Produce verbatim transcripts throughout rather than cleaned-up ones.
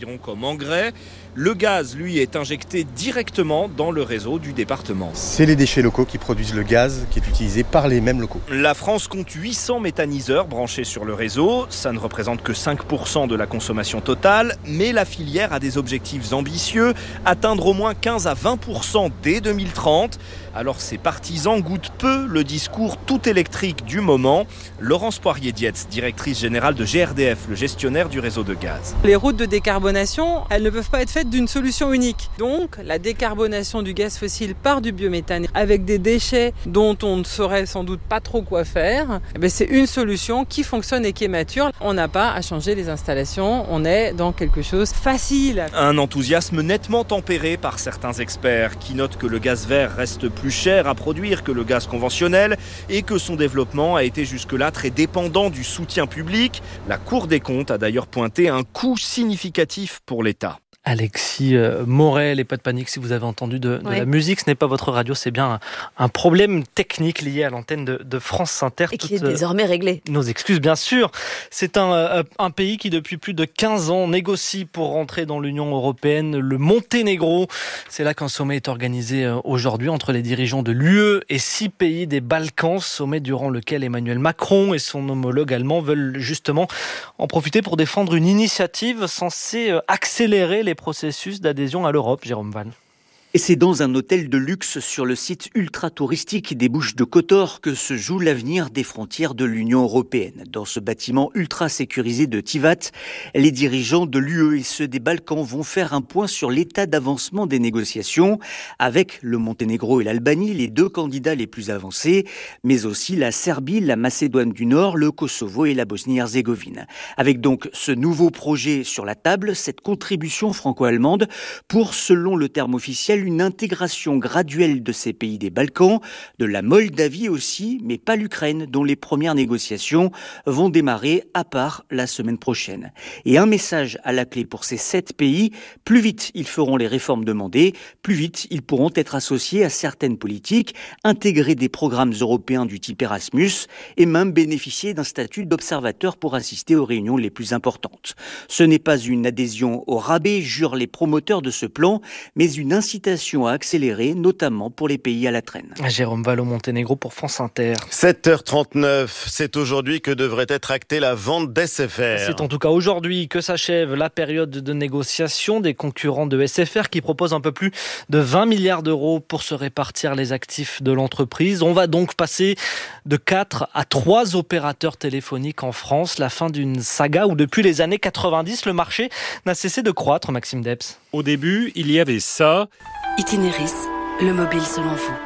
serviront comme engrais. Le gaz, lui, est injecté directement dans le réseau du département. C'est les déchets locaux qui produisent le gaz qui est utilisé par les mêmes locaux. La France compte huit cents méthaniseurs branchés sur le réseau. Ça ne représente que cinq pour cent de la consommation totale, mais la filière a des objectifs ambitieux, atteindre au moins quinze à vingt pour cent dès deux mille trente. Alors ses partisans goûtent peu le discours tout électrique du moment. Laurence Poirier-Dietz, directrice générale de G R D F, le gestionnaire du réseau de gaz. Les routes de décarbonation, elles ne peuvent pas être faites d'une solution unique. Donc la décarbonation du gaz fossile par du biométhane avec des déchets dont on ne saurait sans doute pas trop quoi faire, eh bien, c'est une solution qui fonctionne et qui est mature. On n'a pas à changer les installations, on est dans quelque chose de facile. Un enthousiasme nettement tempéré par certains experts qui notent que le gaz vert reste plus cher à produire que le gaz conventionnel et que son développement a été jusque-là très dépendant du soutien public. La Cour des comptes a d'ailleurs pointé un coût significatif pour l'État. Alexis euh, Morel, et pas de panique si vous avez entendu de, de ouais. la musique, ce n'est pas votre radio, c'est bien un, un problème technique lié à l'antenne de, de France Inter. Et qui est désormais réglé. Nos excuses, bien sûr. C'est un, euh, un pays qui, depuis plus de quinze ans, négocie pour rentrer dans l'Union européenne, le Monténégro. C'est là qu'un sommet est organisé euh, aujourd'hui entre les dirigeants de l'U E et six pays des Balkans, sommet durant lequel Emmanuel Macron et son homologue allemand veulent justement en profiter pour défendre une initiative censée euh, accélérer les processus d'adhésion à l'Europe, Jérôme Val. Et c'est dans un hôtel de luxe sur le site ultra-touristique des Bouches-de-Kotor que se joue l'avenir des frontières de l'Union européenne. Dans ce bâtiment ultra-sécurisé de Tivat, les dirigeants de l'U E et ceux des Balkans vont faire un point sur l'état d'avancement des négociations avec le Monténégro et l'Albanie, les deux candidats les plus avancés, mais aussi la Serbie, la Macédoine du Nord, le Kosovo et la Bosnie-Herzégovine. Avec donc ce nouveau projet sur la table, cette contribution franco-allemande pour, selon le terme officiel, une intégration graduelle de ces pays des Balkans, de la Moldavie aussi, mais pas l'Ukraine, dont les premières négociations vont démarrer à part la semaine prochaine. Et un message à la clé pour ces sept pays, plus vite ils feront les réformes demandées, plus vite ils pourront être associés à certaines politiques, intégrer des programmes européens du type Erasmus et même bénéficier d'un statut d'observateur pour assister aux réunions les plus importantes. Ce n'est pas une adhésion au rabais, jurent les promoteurs de ce plan, mais une incitation à accélérer, notamment pour les pays à la traîne. Jérôme Val au Monténégro pour France Inter. sept heures trente-neuf, c'est aujourd'hui que devrait être actée la vente d'S F R. C'est en tout cas aujourd'hui que s'achève la période de négociation des concurrents de S F R qui proposent un peu plus de vingt milliards d'euros pour se répartir les actifs de l'entreprise. On va donc passer de quatre à trois opérateurs téléphoniques en France. La fin d'une saga où depuis les années quatre-vingt-dix, le marché n'a cessé de croître, Maxime Debs. Au début, il y avait ça. Itinéris, le mobile selon vous.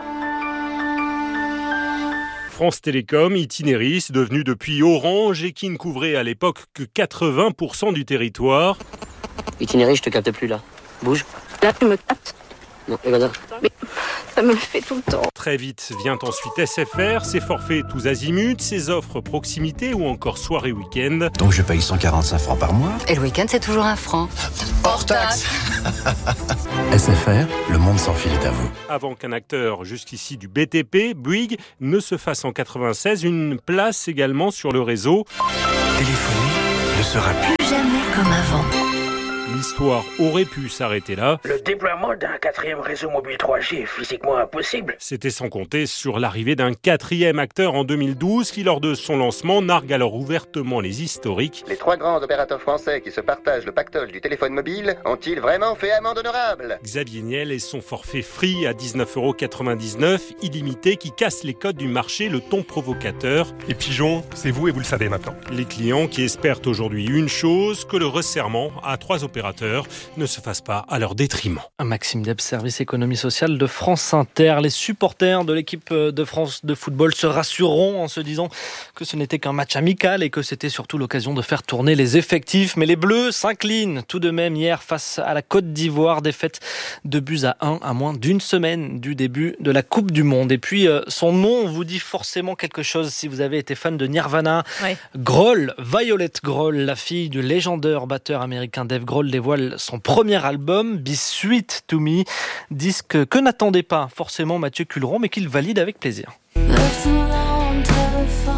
France Télécom, Itinéris, devenu depuis Orange et qui ne couvrait à l'époque que quatre-vingts pour cent du territoire. Itinéris, je te capte plus là. Bouge. Là, tu me captes. Non, et voilà. Mais ça me le fait tout le temps. Très vite vient ensuite S F R, ses forfaits tous azimuts, ses offres proximité ou encore soirée week-end. Donc je paye cent quarante-cinq francs par mois. Et le week-end, c'est toujours un franc. Hors taxe. S F R, le monde sans fil est à vous. Avant qu'un acteur jusqu'ici du B T P, Bouygues, ne se fasse en quatre-vingt-seize une place également sur le réseau. Téléphoner ne sera plus jamais comme avant. L'histoire aurait pu s'arrêter là. Le déploiement d'un quatrième réseau mobile trois G est physiquement impossible. C'était sans compter sur l'arrivée d'un quatrième acteur en deux mille douze qui, lors de son lancement, nargue alors ouvertement les historiques. Les trois grands opérateurs français qui se partagent le pactole du téléphone mobile ont-ils vraiment fait amende honorable ? Xavier Niel et son forfait Free à dix-neuf euros quatre-vingt-dix-neuf, illimité, qui casse les codes du marché, le ton provocateur. Et Pigeon, c'est vous et vous le savez maintenant. Les clients qui espèrent aujourd'hui une chose, que le resserrement à trois opérateurs ne se fasse pas à leur détriment. Maxime Debs, service économie sociale de France Inter. Les supporters de l'équipe de France de football se rassureront en se disant que ce n'était qu'un match amical et que c'était surtout l'occasion de faire tourner les effectifs. Mais les Bleus s'inclinent tout de même hier face à la Côte d'Ivoire. Défaite de buts à un à moins d'une semaine du début de la Coupe du Monde. Et puis son nom vous dit forcément quelque chose si vous avez été fan de Nirvana. Ouais. Grohl, Violet Grohl, la fille du légendaire batteur américain Dave Grohl, dévoile son premier album, Be Sweet to Me, disque que n'attendait pas forcément Mathieu Culeron, mais qu'il valide avec plaisir. Left alone, terrified.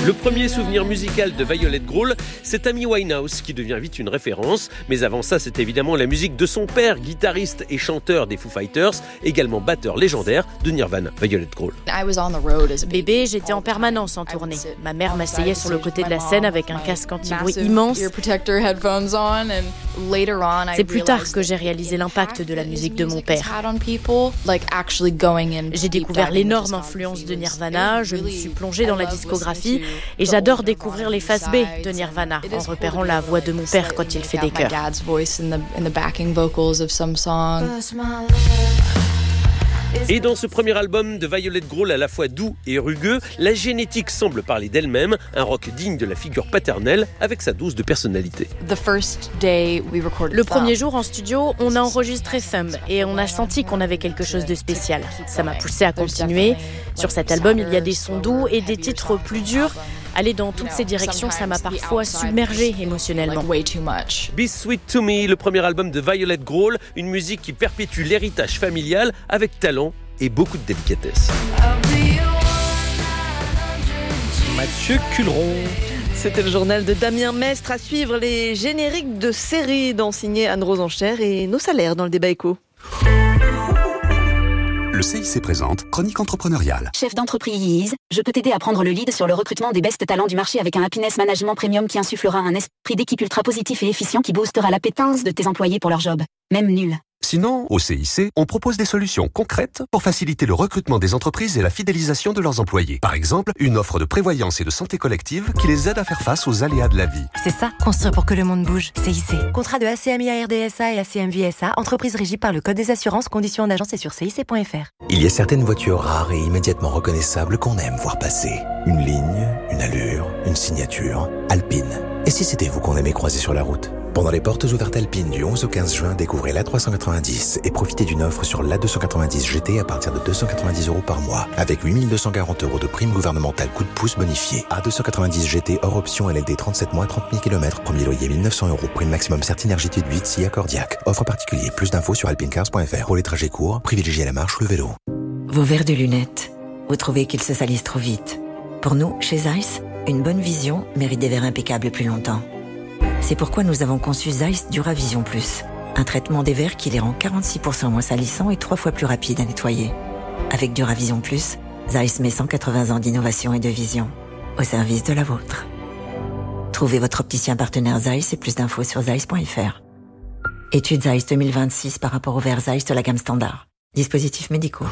Le premier souvenir musical de Violet Grohl, c'est Amy Winehouse qui devient vite une référence. Mais avant ça, c'est évidemment la musique de son père, guitariste et chanteur des Foo Fighters, également batteur légendaire de Nirvana, Violet Grohl. Bébé, j'étais en permanence en tournée. Ma mère m'asseyait sur le côté de la scène avec un casque anti-bruit immense. C'est plus tard que j'ai réalisé l'impact de la musique de mon père. J'ai découvert l'énorme influence de Nirvana, je me suis plongée dans la discographie et j'adore découvrir les faces B de Nirvana en repérant la voix de mon père quand il fait des chœurs. Et dans ce premier album de Violet Grohl à la fois doux et rugueux, la génétique semble parler d'elle-même, un rock digne de la figure paternelle avec sa dose de personnalité. Le premier jour en studio, on a enregistré Thumb et on a senti qu'on avait quelque chose de spécial. Ça m'a poussé à continuer. Sur cet album, il y a des sons doux et des titres plus durs. Aller dans toutes ces directions, ça m'a parfois submergée émotionnellement. Be Sweet to Me, le premier album de Violet Grohl, une musique qui perpétue l'héritage familial avec talent et beaucoup de délicatesse. Mathieu Culeron. C'était le journal de Damien Mestre. À suivre les génériques de séries dans signé Anne-Rose Enchère et nos salaires dans le débat éco. Le C I C présente Chronique entrepreneuriale. Chef d'entreprise, je peux t'aider à prendre le lead sur le recrutement des best talents du marché avec un happiness management premium qui insufflera un esprit d'équipe ultra positif et efficient qui boostera l'appétence de tes employés pour leur job, même nul. Sinon, au C I C, on propose des solutions concrètes pour faciliter le recrutement des entreprises et la fidélisation de leurs employés. Par exemple, une offre de prévoyance et de santé collective qui les aide à faire face aux aléas de la vie. C'est ça, construire pour que le monde bouge. C I C. Contrat de A C M I A R D S A et A C M V S A, entreprise régie par le Code des assurances, conditions en agence et sur C I C point F R. Il y a certaines voitures rares et immédiatement reconnaissables qu'on aime voir passer. Une ligne, une allure, une signature. Alpine. Et si c'était vous qu'on aimait croiser sur la route ? Pendant les portes ouvertes Alpine du onze au quinze juin, découvrez l'A trois cent quatre-vingt-dix et profitez d'une offre sur l'A deux cent quatre-vingt-dix G T à partir de deux cent quatre-vingt-dix euros par mois, avec huit mille deux cent quarante euros de prime gouvernementale coup de pouce bonifié. A deux cent quatre-vingt-dix G T hors option L L D trente-sept mois, trente mille kilomètres, premier loyer mille neuf cents euros, prime maximum Certinergitude huit, S I A Cordiac. Offre particulier, plus d'infos sur alpinecars point F R. Pour les trajets courts, privilégiez la marche ou le vélo. Vos verres de lunettes, vous trouvez qu'ils se salissent trop vite. Pour nous, chez Zeiss, une bonne vision mérite des verres impeccables plus longtemps. C'est pourquoi nous avons conçu Zeiss Duravision Plus, un traitement des verres qui les rend quarante-six pour cent moins salissants et trois fois plus rapides à nettoyer. Avec Duravision Plus, Zeiss met cent quatre-vingts ans d'innovation et de vision au service de la vôtre. Trouvez votre opticien partenaire Zeiss et plus d'infos sur zeiss point F R. Étude Zeiss deux mille vingt-six par rapport aux verres Zeiss de la gamme standard. Dispositifs médicaux.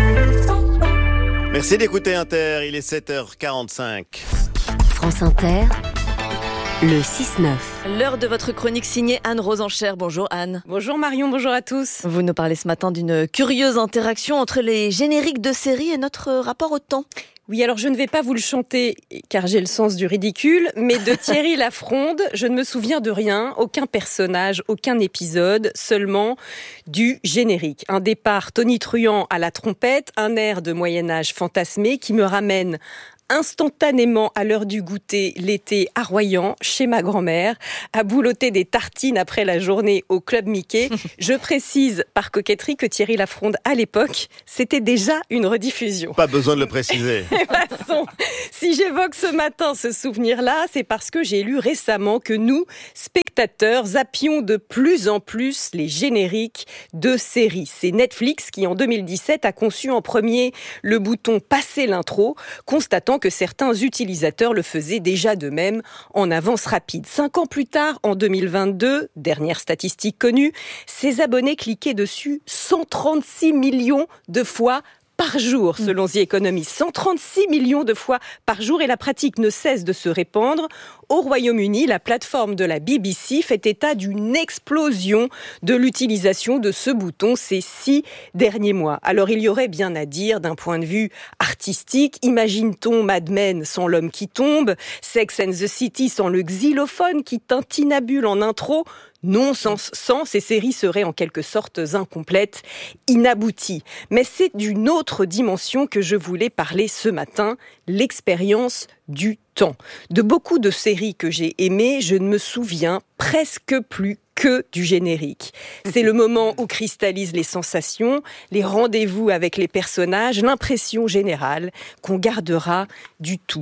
Merci d'écouter Inter, il est sept heures quarante-cinq. France Inter, le six neuf. L'heure de votre chronique signée Anne-Rose Enchère. Bonjour Anne. Bonjour Marion, bonjour à tous. Vous nous parlez ce matin d'une curieuse interaction entre les génériques de séries et notre rapport au temps. Oui, alors je ne vais pas vous le chanter, car j'ai le sens du ridicule, mais de Thierry Lafronde, je ne me souviens de rien, aucun personnage, aucun épisode, seulement du générique. Un départ tonitruant à la trompette, un air de Moyen-Âge fantasmé qui me ramène instantanément à l'heure du goûter, l'été à Royan, chez ma grand-mère, à boulotter des tartines après la journée au Club Mickey. Je précise par coquetterie que Thierry Lafronde, à l'époque, c'était déjà une rediffusion. Pas besoin de le préciser. De toute façon, si j'évoque ce matin ce souvenir-là, c'est parce que j'ai lu récemment que nous, spectateurs, zappions de plus en plus les génériques de séries. C'est Netflix qui, en deux mille dix-sept, a conçu en premier le bouton « Passer l'intro », constatant que certains utilisateurs le faisaient déjà de même en avance rapide. Cinq ans plus tard, en deux mille vingt-deux, dernière statistique connue, ces abonnés cliquaient dessus cent trente-six millions de fois par jour, selon The Economist. cent trente-six millions de fois par jour et la pratique ne cesse de se répandre. Au Royaume-Uni, la plateforme de la B B C fait état d'une explosion de l'utilisation de ce bouton ces six derniers mois. Alors il y aurait bien à dire d'un point de vue artistique. Imagine-t-on Mad Men sans l'homme qui tombe, Sex and the City sans le xylophone qui tintinabule en intro? Non, sans, sans, ces séries seraient en quelque sorte incomplètes, inabouties. Mais c'est d'une autre dimension que je voulais parler ce matin, l'expérience du temps. De beaucoup de séries que j'ai aimées, je ne me souviens presque plus que du générique. C'est le moment où cristallisent les sensations, les rendez-vous avec les personnages, l'impression générale qu'on gardera du tout.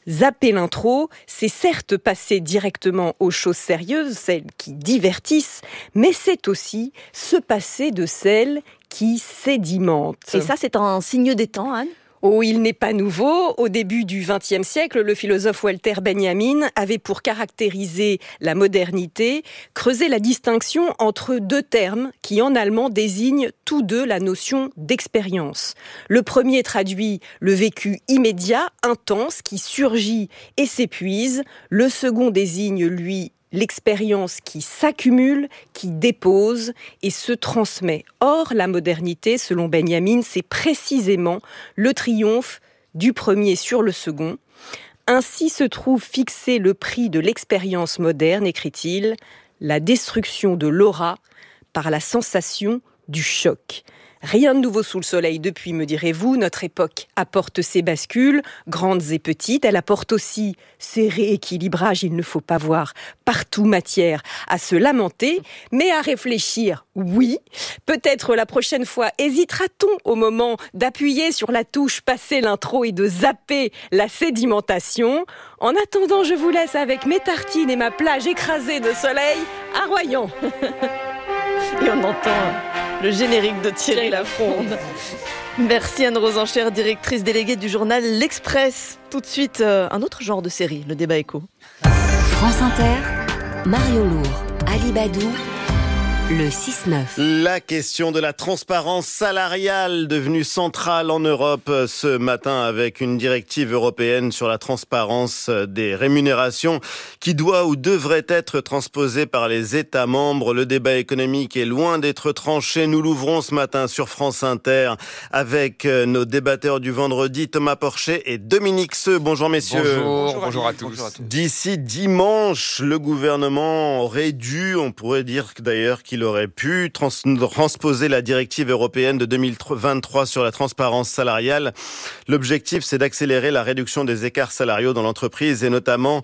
Zapper l'intro, c'est certes passer directement aux choses sérieuses, celles qui divertissent, mais c'est aussi se passer de celles qui sédimentent. Et ça, c'est un signe des temps, Anne ? Oh, il n'est pas nouveau. Au début du vingtième siècle, le philosophe Walter Benjamin avait pour caractériser la modernité creusé la distinction entre deux termes qui en allemand désignent tous deux la notion d'expérience. Le premier traduit le vécu immédiat, intense, qui surgit et s'épuise. Le second désigne, lui, l'expérience qui s'accumule, qui dépose et se transmet. Or, la modernité, selon Benjamin, c'est précisément le triomphe du premier sur le second. Ainsi se trouve fixé le prix de l'expérience moderne, écrit-il, la destruction de l'aura par la sensation du choc. Rien de nouveau sous le soleil depuis, me direz-vous. Notre époque apporte ses bascules, grandes et petites. Elle apporte aussi ses rééquilibrages. Il ne faut pas voir partout matière à se lamenter, mais à réfléchir, oui. Peut-être la prochaine fois hésitera-t-on au moment d'appuyer sur la touche passer l'intro et de zapper la sédimentation. En attendant, je vous laisse avec mes tartines et ma plage écrasée de soleil à Royan. Et on entend le générique de Thierry Lafronde. Merci Anne-Rose Enchère, directrice déléguée du journal L'Express. Tout de suite, euh, un autre genre de série, le débat écho. France Inter, Marion Lourd, Ali Badou, le six neuf. La question de la transparence salariale devenue centrale en Europe ce matin avec une directive européenne sur la transparence des rémunérations qui doit ou devrait être transposée par les États membres. Le débat économique est loin d'être tranché. Nous l'ouvrons ce matin sur France Inter avec nos débatteurs du vendredi, Thomas Porcher et Dominique Seux. Bonjour messieurs. Bonjour, bonjour, bonjour, à, tous. bonjour à tous. D'ici dimanche, le gouvernement aurait dû, on pourrait dire d'ailleurs qu'il aurait pu trans- transposer la directive européenne de deux mille vingt-trois sur la transparence salariale. L'objectif, c'est d'accélérer la réduction des écarts salariaux dans l'entreprise et notamment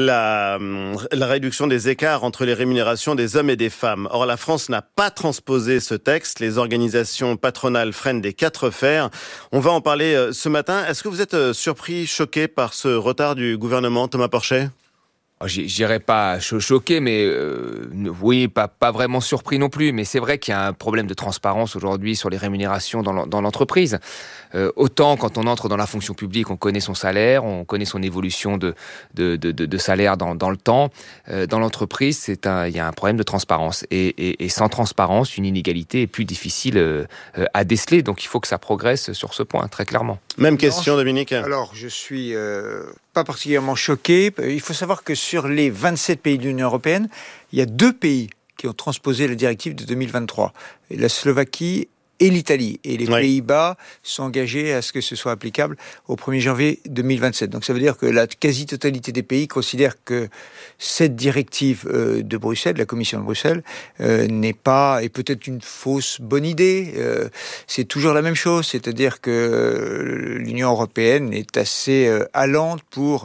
la, la réduction des écarts entre les rémunérations des hommes et des femmes. Or, la France n'a pas transposé ce texte. Les organisations patronales freinent des quatre fers. On va en parler ce matin. Est-ce que vous êtes surpris, choqué par ce retard du gouvernement, Thomas Porcher ? J'irais pas cho- choqué, mais euh, oui, pas, pas vraiment surpris non plus. Mais c'est vrai qu'il y a un problème de transparence aujourd'hui sur les rémunérations dans, dans l'entreprise. Euh, autant quand on entre dans la fonction publique, on connaît son salaire, on connaît son évolution de, de, de, de, de salaire dans, dans le temps. Euh, dans l'entreprise, c'est un, il y a un problème de transparence. Et, et, et sans transparence, une inégalité est plus difficile euh, à déceler. Donc il faut que ça progresse sur ce point, très clairement. Même question, Dominique. Alors, je suis euh, pas particulièrement choqué. Il faut savoir que sur les vingt-sept pays de l'Union européenne, il y a deux pays qui ont transposé la directive de deux mille vingt-trois. La Slovaquie et l'Italie. Et les oui. Pays-Bas sont engagés à ce que ce soit applicable au premier janvier deux mille vingt-sept. Donc ça veut dire que la quasi-totalité des pays considèrent que cette directive euh, de Bruxelles, de la Commission de Bruxelles, euh, n'est pas, et peut-être une fausse bonne idée. Euh, c'est toujours la même chose, c'est-à-dire que l'Union européenne est assez euh, allante pour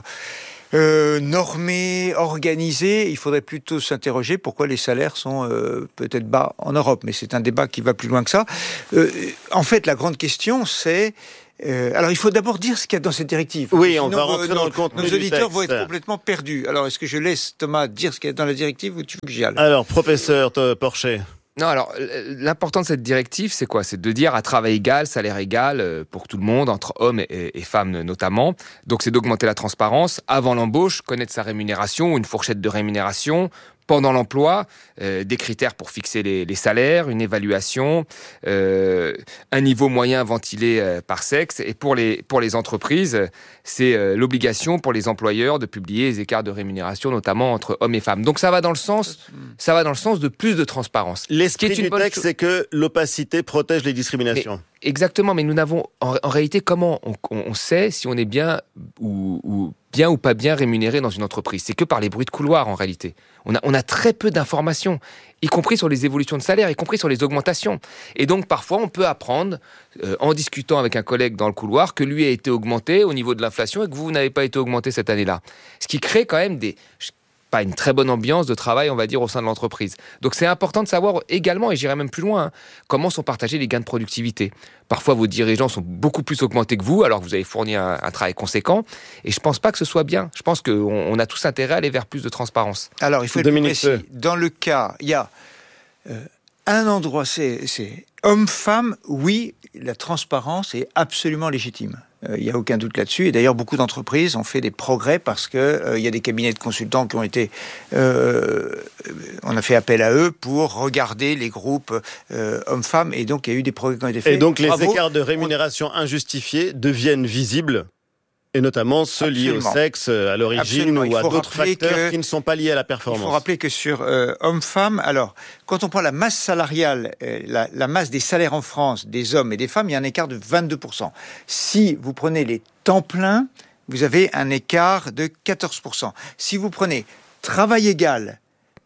Euh, normé, organisé. Il faudrait plutôt s'interroger pourquoi les salaires sont euh, peut-être bas en Europe. Mais c'est un débat qui va plus loin que ça. Euh, en fait, la grande question, c'est... Euh, alors, il faut d'abord dire ce qu'il y a dans cette directive. Oui, Sinon, on va rentrer nos, dans le contenu Nos auditeurs du texte. vont être complètement perdus. Alors, est-ce que je laisse Thomas dire ce qu'il y a dans la directive ou tu veux que j'y aille ? Alors, professeur Porcher. Non, alors, l'important de cette directive, c'est quoi ? C'est de dire à travail égal, salaire égal pour tout le monde, entre hommes et, et femmes notamment. Donc, c'est d'augmenter la transparence avant l'embauche, connaître sa rémunération, une fourchette de rémunération. Pendant l'emploi, euh, des critères pour fixer les, les salaires, une évaluation, euh, un niveau moyen ventilé euh, par sexe. Et pour les, pour les entreprises, c'est euh, l'obligation pour les employeurs de publier les écarts de rémunération, notamment entre hommes et femmes. Donc ça va dans le sens, ça va dans le sens de plus de transparence. L'esprit du texte, c'est que l'opacité protège les discriminations. Mais, exactement, mais nous n'avons... En, en réalité, comment on, on, on sait si on est bien ou... ou bien ou pas bien rémunéré dans une entreprise. C'est que par les bruits de couloir, en réalité. On a, on a très peu d'informations, y compris sur les évolutions de salaire, y compris sur les augmentations. Et donc, parfois, on peut apprendre, euh, en discutant avec un collègue dans le couloir, que lui a été augmenté au niveau de l'inflation et que vous, vous n'avez pas été augmenté cette année-là. Ce qui crée quand même des... pas une très bonne ambiance de travail, on va dire, au sein de l'entreprise. Donc c'est important de savoir également, et j'irai même plus loin, hein, comment sont partagés les gains de productivité. Parfois, vos dirigeants sont beaucoup plus augmentés que vous, alors que vous avez fourni un, un travail conséquent. Et je ne pense pas que ce soit bien. Je pense qu'on on a tous intérêt à aller vers plus de transparence. Alors, il faut être plus précis. Dans le cas, il y a euh, un endroit, c'est, c'est homme-femme, oui, la transparence est absolument légitime. Il n'y a aucun doute là-dessus. Et d'ailleurs, beaucoup d'entreprises ont fait des progrès parce qu'il euh, y a des cabinets de consultants qui ont été... Euh, on a fait appel à eux pour regarder les groupes euh, hommes-femmes. Et donc, il y a eu des progrès qui ont été faits. Et donc, les Bravo. écarts de rémunération injustifiés deviennent visibles, et notamment ceux liés au sexe, à l'origine Absolument. ou à d'autres facteurs que, qui ne sont pas liés à la performance. Il faut rappeler que sur euh, hommes-femmes, alors, quand on prend la masse salariale, euh, la, la masse des salaires en France, des hommes et des femmes, il y a un écart de vingt-deux pour cent. Si vous prenez les temps pleins, vous avez un écart de quatorze pour cent. Si vous prenez travail égal,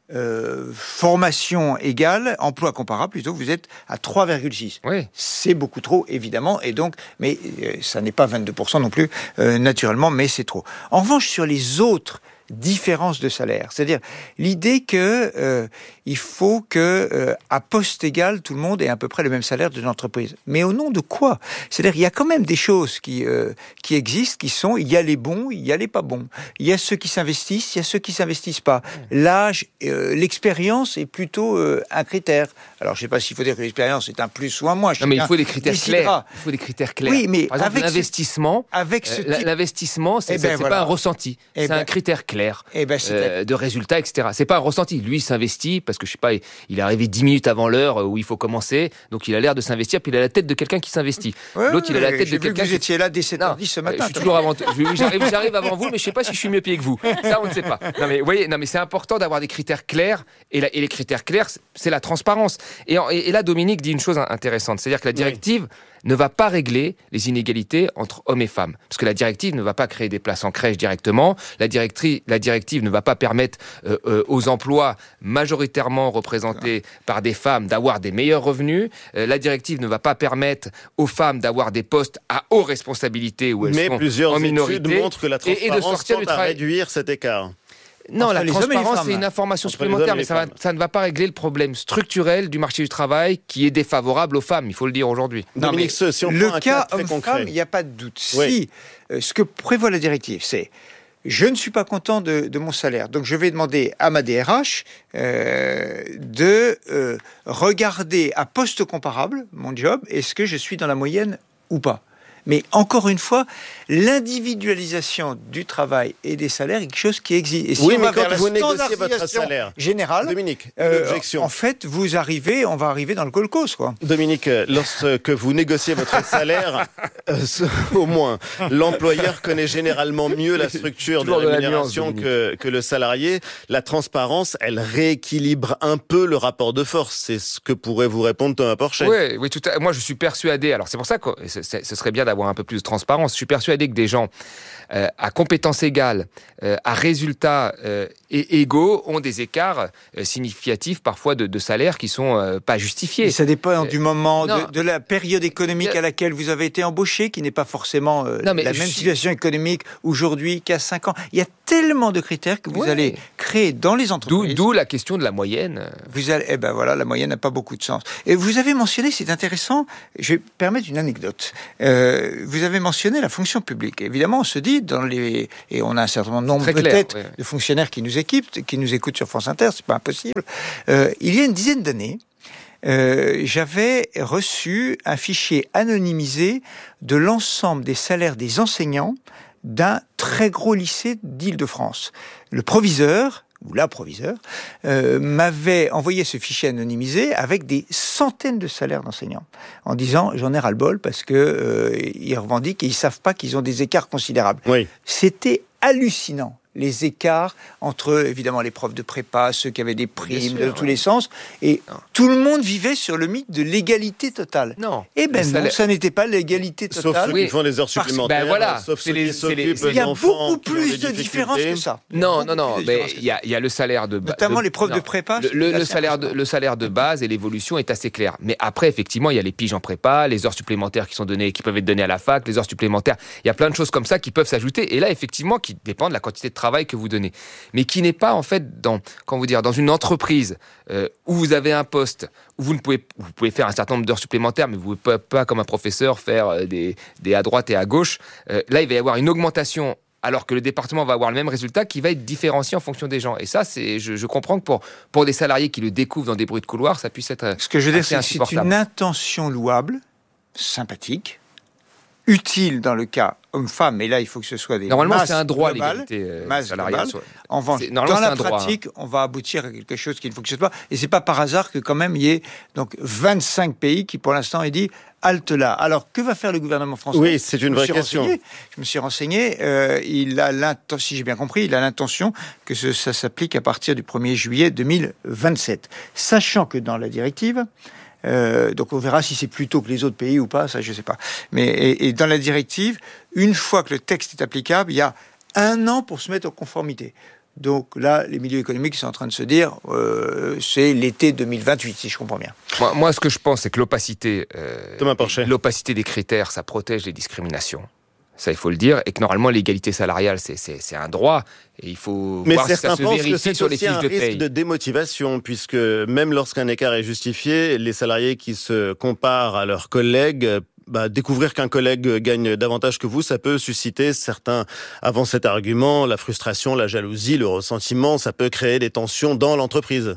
Euh, formation égale, emploi comparable, plutôt, vous êtes à trois virgule six. Oui. C'est beaucoup trop, évidemment, et donc, mais euh, ça n'est pas vingt-deux pour cent non plus, euh, naturellement, mais c'est trop. En revanche, sur les autres différences de salaire, c'est-à-dire l'idée que euh, il faut que euh, à poste égal, tout le monde ait à peu près le même salaire de l'entreprise. Mais au nom de quoi ? C'est-à-dire il y a quand même des choses qui euh, qui existent, qui sont il y a les bons, il y a les pas bons. Il y a ceux qui s'investissent, il y a ceux qui s'investissent pas. L'âge, euh, l'expérience est plutôt euh, un critère. Alors je sais pas s'il faut dire que l'expérience est un plus ou un moins. Non mais il faut des critères décidera. clairs. Il faut des critères clairs. Oui, mais par exemple avec l'investissement, ce, avec ce euh, type... l'investissement, c'est, eh ben, c'est voilà. pas un ressenti, eh c'est ben, un critère clair. Eh ben, euh, de résultats, et cetera. C'est pas un ressenti. Lui, il s'investit parce que je sais pas, il est arrivé dix minutes avant l'heure où il faut commencer, donc il a l'air de s'investir. Puis il a la tête de quelqu'un qui s'investit. Ouais, L'autre, il a la tête de quelqu'un. Vous étiez là dès sept heures dix ce matin. Je suis toujours avant. Je, j'arrive, j'arrive avant vous, mais je sais pas si je suis mieux payé que vous. Ça, on ne sait pas. Non mais, vous voyez, non mais c'est important d'avoir des critères clairs. Et, la, et les critères clairs, c'est la transparence. Et, et, et là, Dominique dit une chose intéressante, c'est-à-dire que la directive oui. ne va pas régler les inégalités entre hommes et femmes. Parce que la directive ne va pas créer des places en crèche directement. La, directrice, la directive ne va pas permettre euh, euh, aux emplois majoritairement représentés ah. par des femmes d'avoir des meilleurs revenus. Euh, la directive ne va pas permettre aux femmes d'avoir des postes à haute responsabilité où elles Mais sont plusieurs en minorité. études montrent que la transparence et, et de sortir tend du travail. à réduire cet écart. Non, entre la transparence, c'est une information entre supplémentaire, mais ça, va, ça ne va pas régler le problème structurel du marché du travail qui est défavorable aux femmes, il faut le dire aujourd'hui. Non, mais ce, si on le cas, cas homme-femme, il n'y a pas de doute. Oui. Si euh, ce que prévoit la directive, c'est je ne suis pas content de, de mon salaire, donc je vais demander à ma D R H euh, de euh, regarder à poste comparable mon job, est-ce que je suis dans la moyenne ou pas. Mais encore une fois, l'individualisation du travail et des salaires est quelque chose qui existe. Et si oui, on mais va quand vers vous la négociez votre salaire générale, Dominique, euh, objection. En fait, vous arrivez, on va arriver dans le kolkhoz, quoi. Dominique, lorsque vous négociez votre salaire, euh, au moins, l'employeur connaît généralement mieux la structure de rémunération de que, que le salarié. La transparence, elle rééquilibre un peu le rapport de force. C'est ce que pourrait vous répondre Thomas Porcher. Oui, oui, tout à... moi je suis persuadé. Alors c'est pour ça que c'est, c'est, ce serait bien d'avoir un peu plus de transparence. Je suis persuadé que des gens euh, à compétences égales, euh, à résultats euh, et égaux, ont des écarts euh, significatifs parfois de, de salaires qui sont euh, pas justifiés. Et ça dépend euh, du moment, de, de la période économique à laquelle vous avez été embauché, qui n'est pas forcément euh, non, la même suis... situation économique aujourd'hui qu'à cinq ans. Il y a tellement de critères que vous ouais. allez créer dans les entreprises. D'où, d'où la question de la moyenne. Vous allez, eh ben voilà, la moyenne n'a pas beaucoup de sens. Et vous avez mentionné, c'est intéressant, je vais permettre une anecdote. Euh, vous avez mentionné la fonction publique. Évidemment, on se dit, dans les, et on a un certain nombre peut-être clair, ouais. de fonctionnaires qui nous équipent, qui nous écoutent sur France Inter, c'est pas impossible. Euh, il y a une dizaine d'années, euh, j'avais reçu un fichier anonymisé de l'ensemble des salaires des enseignants d'un très gros lycée d'Île-de-France. Le proviseur, ou la proviseure, euh, m'avait envoyé ce fichier anonymisé avec des centaines de salaires d'enseignants, en disant j'en ai ras-le-bol parce que euh, ils revendiquent et ils savent pas qu'ils ont des écarts considérables. Oui. C'était hallucinant. Les écarts entre, évidemment, les profs de prépa, ceux qui avaient des primes sûr, de tous ouais. les sens, et non. tout le monde vivait sur le mythe de l'égalité totale. Non. Eh ben non, salaire... ça n'était pas l'égalité totale. Sauf ceux oui. qui font les heures supplémentaires, ben voilà. sauf ceux les, qui s'occupent les... Il y a beaucoup plus de différences que ça. Non, non, non, mais il y a, il y a le salaire de base. Notamment de... les profs non. de prépa. Le, le, le, salaire de, le salaire de base et l'évolution est assez clair. Mais après, effectivement, il y a les piges en prépa, les heures supplémentaires qui sont données, qui peuvent être données à la fac, les heures supplémentaires. Il y a plein de choses comme ça qui peuvent s'ajouter. Et là, effectivement, qui dépendent de la quantité de travail travail que vous donnez. Mais qui n'est pas, en fait, dans, comment vous dire, dans une entreprise euh, où vous avez un poste, où vous ne pouvez, vous pouvez faire un certain nombre d'heures supplémentaires, mais vous ne pouvez pas, pas, comme un professeur, faire des, des à droite et à gauche. Euh, là, il va y avoir une augmentation, alors que le département va avoir le même résultat qui va être différencié en fonction des gens. Et ça, c'est, je, je comprends que pour, pour des salariés qui le découvrent dans des bruits de couloir, ça puisse être Ce que je veux dire, c'est que c'est une intention louable, sympathique, utile dans le cas homme-femme, mais là, il faut que ce soit des Normalement, masses c'est un droit, globales, l'égalité euh, masses salariale. globales. En revanche, C'est- dans normalement, la c'est un droit, pratique, on va aboutir à quelque chose qu'il faut que ce soit. Et c'est pas par hasard que quand même il y ait donc vingt-cinq pays qui, pour l'instant, aient dit halte là. Alors, que va faire le gouvernement français? Oui, c'est une Je me vraie suis question. renseigné. Je me suis renseigné. Euh, il a l'intention, si j'ai bien compris, il a l'intention que ce- ça s'applique à partir du premier juillet deux mille vingt-sept. Sachant que dans la directive, Euh, donc on verra si c'est plus tôt que les autres pays ou pas, ça je sais pas. Mais et, et dans la directive, une fois que le texte est applicable, il y a un an pour se mettre en conformité. Donc là, les milieux économiques sont en train de se dire, euh, c'est l'été deux mille vingt-huit, si je comprends bien. Moi, moi, ce que je pense, c'est que l'opacité, euh, Thomas Porcher. l'opacité des critères, ça protège les discriminations. Ça, il faut le dire. Et que normalement, l'égalité salariale, c'est, c'est, c'est un droit. Et il faut Mais voir si certains ça se pensent que vérifie c'est sur les aussi fiches un de risque paye. de démotivation, puisque même lorsqu'un écart est justifié, les salariés qui se comparent à leurs collègues, bah, découvrir qu'un collègue gagne davantage que vous, ça peut susciter, certains avant cet argument, la frustration, la jalousie, le ressentiment, ça peut créer des tensions dans l'entreprise.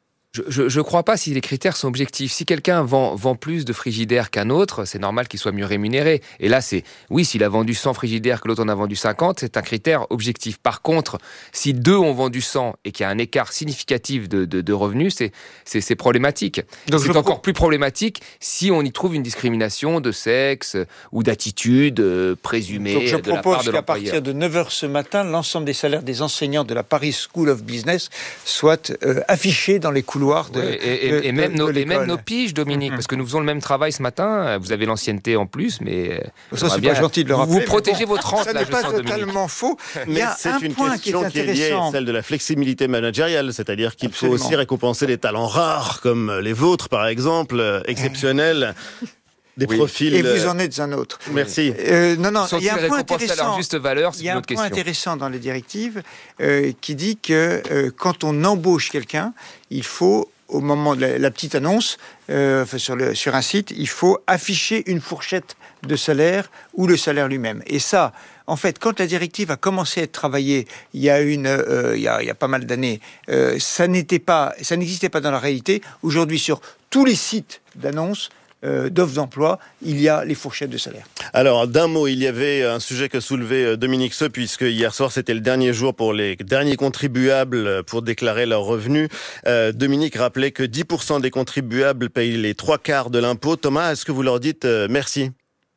Je ne crois pas si les critères sont objectifs. Si quelqu'un vend, vend plus de frigidaires qu'un autre, c'est normal qu'il soit mieux rémunéré. Et là, c'est oui, s'il a vendu cent frigidaires que l'autre en a vendu cinquante, c'est un critère objectif. Par contre, si deux ont vendu cent et qu'il y a un écart significatif de, de, de revenus, c'est, c'est, c'est problématique. Donc c'est je encore pro- plus problématique si on y trouve une discrimination de sexe ou d'attitude euh, présumée Donc je de la part propose de qu'à l'employeur. partir de neuf heures ce matin, l'ensemble des salaires des enseignants de la Paris School of Business soient euh, affichés dans les couloirs de, Ouais, et, et, de- et même de- nos, de et même l'école. nos piges, Dominique, Mhm. parce que nous faisons le même travail ce matin. Vous avez l'ancienneté en plus, mais euh, Ça, c'est bien, pas gentil de le vous- rappeler. Vous mais protégez bon, votre rente, ça là, n'est je pas sens, Dominique. totalement faux. Il y Mais a c'est un une point qui est question qui est, liée, intéressant. celle de la flexibilité managériale, c'est-à-dire qu'il Absolument. faut aussi récompenser des talents rares, comme les vôtres par exemple, euh, exceptionnels, des Oui. profils... Et vous euh, en êtes un autre. Merci. Euh, non, non, il Sont-ils y a un point récompensés à leur intéressant. juste valeur, c'est Il y a une un autre point question. intéressant dans les directives euh, qui dit que euh, quand on embauche quelqu'un, il faut, au moment de la, la petite annonce, euh, enfin, sur, le, sur un site, il faut afficher une fourchette de salaire ou le salaire lui-même. Et ça, en fait, quand la directive a commencé à être travaillée il y a, une, euh, il y a, il y a pas mal d'années, euh, ça n'était pas, ça n'existait pas dans la réalité. Aujourd'hui, sur tous les sites d'annonces, euh, d'offres d'emploi, il y a les fourchettes de salaire. Alors, d'un mot, il y avait un sujet que soulevait Dominique Seux, puisque hier soir, c'était le dernier jour pour les derniers contribuables pour déclarer leurs revenus. Euh, Dominique rappelait que dix pour cent des contribuables payent les trois quarts de l'impôt. Thomas, est-ce que vous leur dites euh, merci ?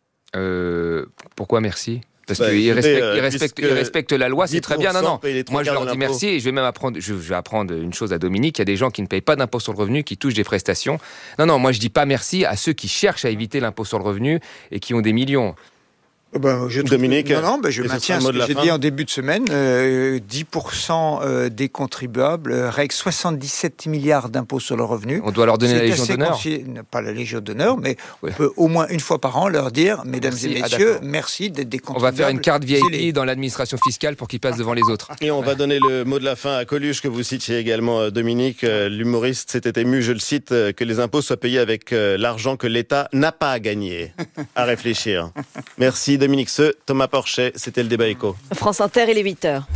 Euh, pourquoi merci? Parce Bah, qu'ils écoutez, respectent, euh, ils respectent, puisque ils respectent la loi, c'est très bien. Non, non. payent les trois Moi, je quarts leur de dis l'impôt. merci et je vais même apprendre, je vais apprendre une chose à Dominique. Il y a des gens qui ne payent pas d'impôt sur le revenu, qui touchent des prestations. Non, non, moi, je dis pas merci à ceux qui cherchent à éviter l'impôt sur le revenu et qui ont des millions. Ben, je trouve- Dominique, non, non, ben, je et ce maintiens sera ce le mot de que la j'ai fin. dit en début de semaine. Euh, dix pour cent euh, des contribuables euh, règlent soixante-dix-sept milliards d'impôts sur le revenu. On doit leur donner C'est la Légion assez d'honneur. consi- Pas la Légion d'honneur, mais Oui. on peut au moins une fois par an leur dire, mesdames Merci. et Ah, messieurs, d'accord. merci d'être des On contribuables. va faire une carte V I P zélés. dans l'administration fiscale pour qu'ils passent devant les autres. Et on va donner le mot de la fin à Coluche, que vous citiez également, euh, Dominique. Euh, L'humoriste s'était ému, je le cite, euh, que les impôts soient payés avec euh, l'argent que l'État n'a pas à gagner. À réfléchir. Merci Dominique Seux, Thomas Porcher, c'était le débat éco. France Inter, il est huit heures.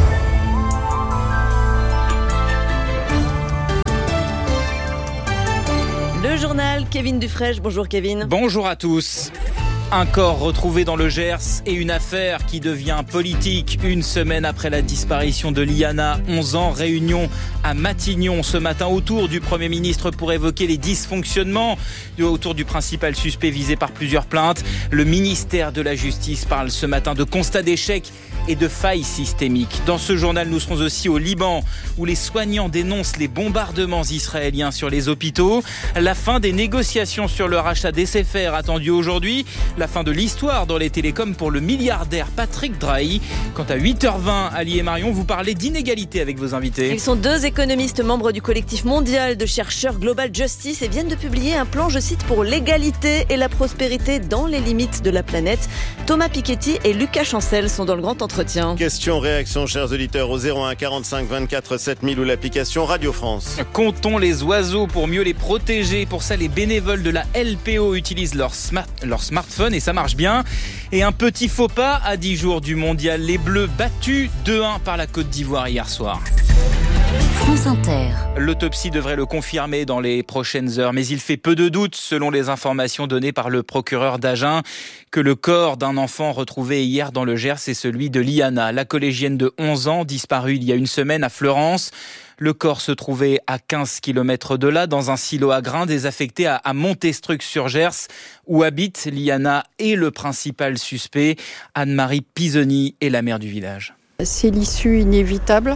Le journal, Kevin Dufresne. Bonjour Kevin. Bonjour à tous. Un corps retrouvé dans le Gers et une affaire qui devient politique une semaine après la disparition de Liana, onze ans, réunion à Matignon ce matin autour du Premier ministre pour évoquer les dysfonctionnements autour du principal suspect visé par plusieurs plaintes. Le ministère de la Justice parle ce matin de constat d'échec et de failles systémiques. Dans ce journal, nous serons aussi au Liban où les soignants dénoncent les bombardements israéliens sur les hôpitaux. La fin des négociations sur le rachat d'S F R attendue aujourd'hui. La fin de l'histoire dans les télécoms pour le milliardaire Patrick Drahi. Quant à huit heures vingt, Ali et Marion, vous parlez d'inégalité avec vos invités. Ils sont deux économistes membres du collectif mondial de chercheurs Global Justice et viennent de publier un plan, je cite, pour l'égalité et la prospérité dans les limites de la planète. Thomas Piketty et Lucas Chancel sont dans le grand entretien. entretien. Question réaction, chers auditeurs, au zéro un quarante-cinq vingt-quatre sept mille ou l'application Radio France. Comptons les oiseaux pour mieux les protéger. Pour ça, les bénévoles de la L P O utilisent leur, smart, leur smartphone et ça marche bien. Et un petit faux pas à dix jours du mondial. Les Bleus battus deux un par la Côte d'Ivoire hier soir. France Inter. L'autopsie devrait le confirmer dans les prochaines heures, mais il fait peu de doute, selon les informations données par le procureur d'Agen, que le corps d'un enfant retrouvé hier dans le Gers est celui de Liana, la collégienne de onze ans, disparue il y a une semaine à Fleurance. Le corps se trouvait à quinze kilomètres de là, dans un silo à grains désaffecté à, à Montestruc-sur-Gers, où habitent Liana et le principal suspect. Anne-Marie Pisoni est la mère du village. C'est l'issue inévitable.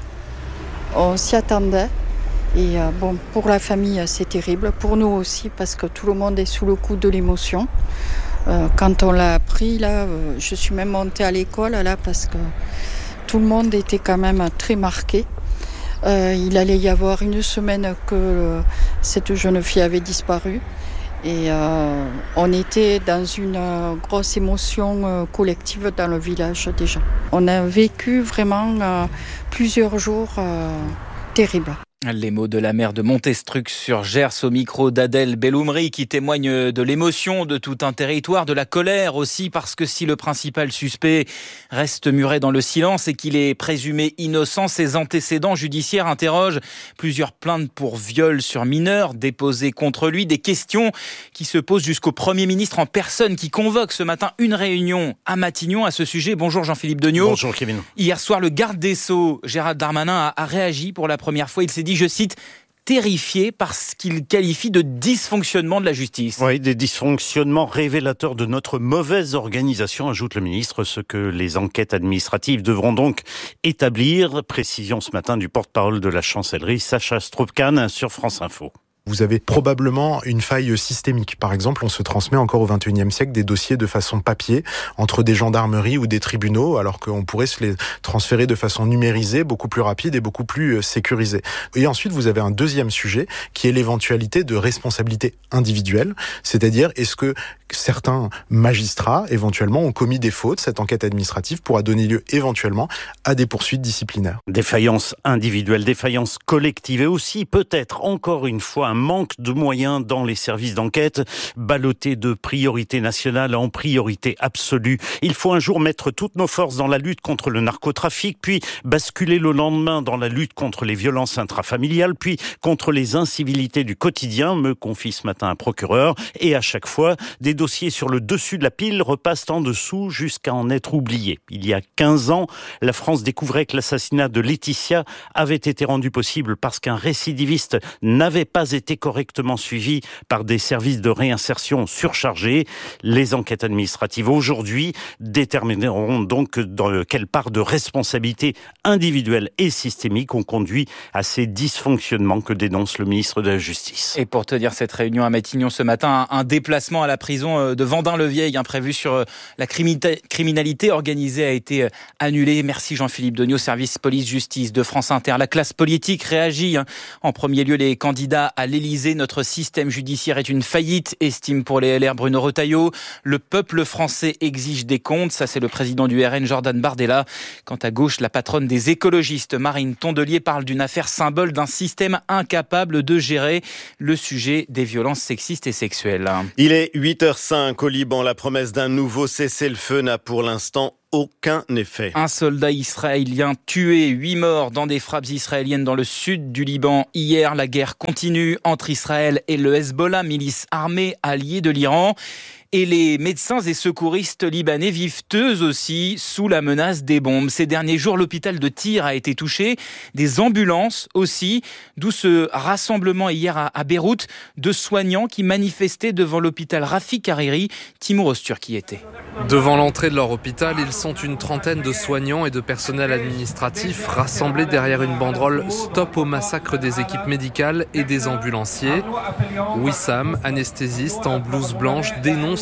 On s'y attendait et euh, bon, pour la famille c'est terrible, pour nous aussi parce que tout le monde est sous le coup de l'émotion. Euh, quand on l'a appris là, euh, je suis même montée à l'école là parce que tout le monde était quand même très marqué. Euh, il allait y avoir une semaine que euh, cette jeune fille avait disparu et euh, on était dans une euh, grosse émotion euh, collective dans le village déjà. On a vécu vraiment euh, plusieurs jours euh, terribles. Les mots de la mère de Montestruc-sur-Gers au micro d'Adèle Belloumri qui témoigne de l'émotion de tout un territoire, de la colère aussi, parce que si le principal suspect reste muré dans le silence et qu'il est présumé innocent, ses antécédents judiciaires interrogent plusieurs plaintes pour viol sur mineurs déposées contre lui, des questions qui se posent jusqu'au Premier ministre en personne qui convoque ce matin une réunion à Matignon à ce sujet. Bonjour Jean-Philippe Degnaud. Bonjour Kevin. Hier soir, le garde des Sceaux, Gérald Darmanin, a, a réagi pour la première fois. Il s'est dit, je cite, terrifié par ce qu'il qualifie de dysfonctionnement de la justice. Oui, des dysfonctionnements révélateurs de notre mauvaise organisation, ajoute le ministre, ce que les enquêtes administratives devront donc établir. Précision ce matin du porte-parole de la chancellerie, Sacha Stroopkane, sur France Info. Vous avez probablement une faille systémique. Par exemple, on se transmet encore au vingt et unième siècle des dossiers de façon papier entre des gendarmeries ou des tribunaux, alors qu'on pourrait se les transférer de façon numérisée, beaucoup plus rapide et beaucoup plus sécurisée. Et ensuite, vous avez un deuxième sujet qui est l'éventualité de responsabilité individuelle, c'est-à-dire est-ce que certains magistrats, éventuellement, ont commis des fautes. Cette enquête administrative pourra donner lieu, éventuellement, à des poursuites disciplinaires. Défaillance individuelle, défaillance collective et aussi, peut-être, encore une fois, un manque de moyens dans les services d'enquête, ballottés de priorité nationale en priorité absolue. Il faut un jour mettre toutes nos forces dans la lutte contre le narcotrafic, puis basculer le lendemain dans la lutte contre les violences intrafamiliales, puis contre les incivilités du quotidien, me confie ce matin un procureur, et à chaque fois, des dossiers sur le dessus de la pile repassent en dessous jusqu'à en être oubliés. Il y a quinze ans, la France découvrait que l'assassinat de Laetitia avait été rendu possible parce qu'un récidiviste n'avait pas été été correctement suivi par des services de réinsertion surchargés. Les enquêtes administratives aujourd'hui détermineront donc dans quelle part de responsabilité individuelle et systémique ont conduit à ces dysfonctionnements que dénonce le ministre de la Justice. Et pour tenir cette réunion à Matignon ce matin, un déplacement à la prison de Vendin-le-Vieil imprévu sur la criminalité organisée a été annulé. Merci Jean-Philippe Degnaud, service police-justice de France Inter. La classe politique réagit. En premier lieu, les candidats à l'Élysée. Notre système judiciaire est une faillite, estime pour les L R Bruno Retailleau. Le peuple français exige des comptes. Ça, c'est le président du R N, Jordan Bardella. Quant à gauche, la patronne des écologistes, Marine Tondelier, parle d'une affaire symbole d'un système incapable de gérer le sujet des violences sexistes et sexuelles. Il est huit heures cinq au Liban. La promesse d'un nouveau cessez-le-feu n'a pour l'instant aucun effet. Un soldat israélien tué, huit morts dans des frappes israéliennes dans le sud du Liban. Hier, la guerre continue entre Israël et le Hezbollah, milice armée alliée de l'Iran. Et les médecins et secouristes libanais vivent eux aussi sous la menace des bombes. Ces derniers jours, l'hôpital de Tyr a été touché, des ambulances aussi, d'où ce rassemblement hier à Beyrouth de soignants qui manifestaient devant l'hôpital Rafik Hariri. Timur Ostur qui était. Devant l'entrée de leur hôpital, ils sont une trentaine de soignants et de personnel administratif rassemblés derrière une banderole « Stop au massacre des équipes médicales et des ambulanciers ». Wissam, anesthésiste en blouse blanche, dénonce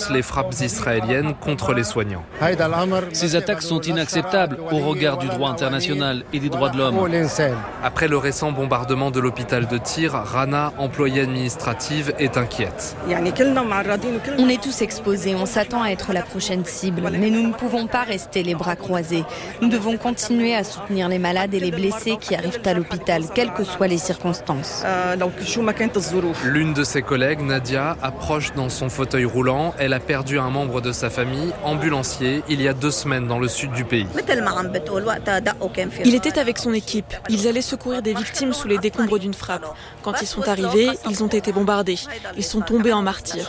dénonce les frappes israéliennes contre les soignants. Ces attaques sont inacceptables au regard du droit international et des droits de l'homme. Après le récent bombardement de l'hôpital de Tyr, Rana, employée administrative, est inquiète. On est tous exposés, on s'attend à être la prochaine cible, mais nous ne pouvons pas rester les bras croisés. Nous devons continuer à soutenir les malades et les blessés qui arrivent à l'hôpital, quelles que soient les circonstances. L'une de ses collègues, Nadia, approche dans son fauteuil roulant. Elle a perdu un membre de sa famille, ambulancier, il y a deux semaines dans le sud du pays. Il était avec son équipe. Ils allaient secourir des victimes sous les décombres d'une frappe. Quand ils sont arrivés, ils ont été bombardés. Ils sont tombés en martyrs.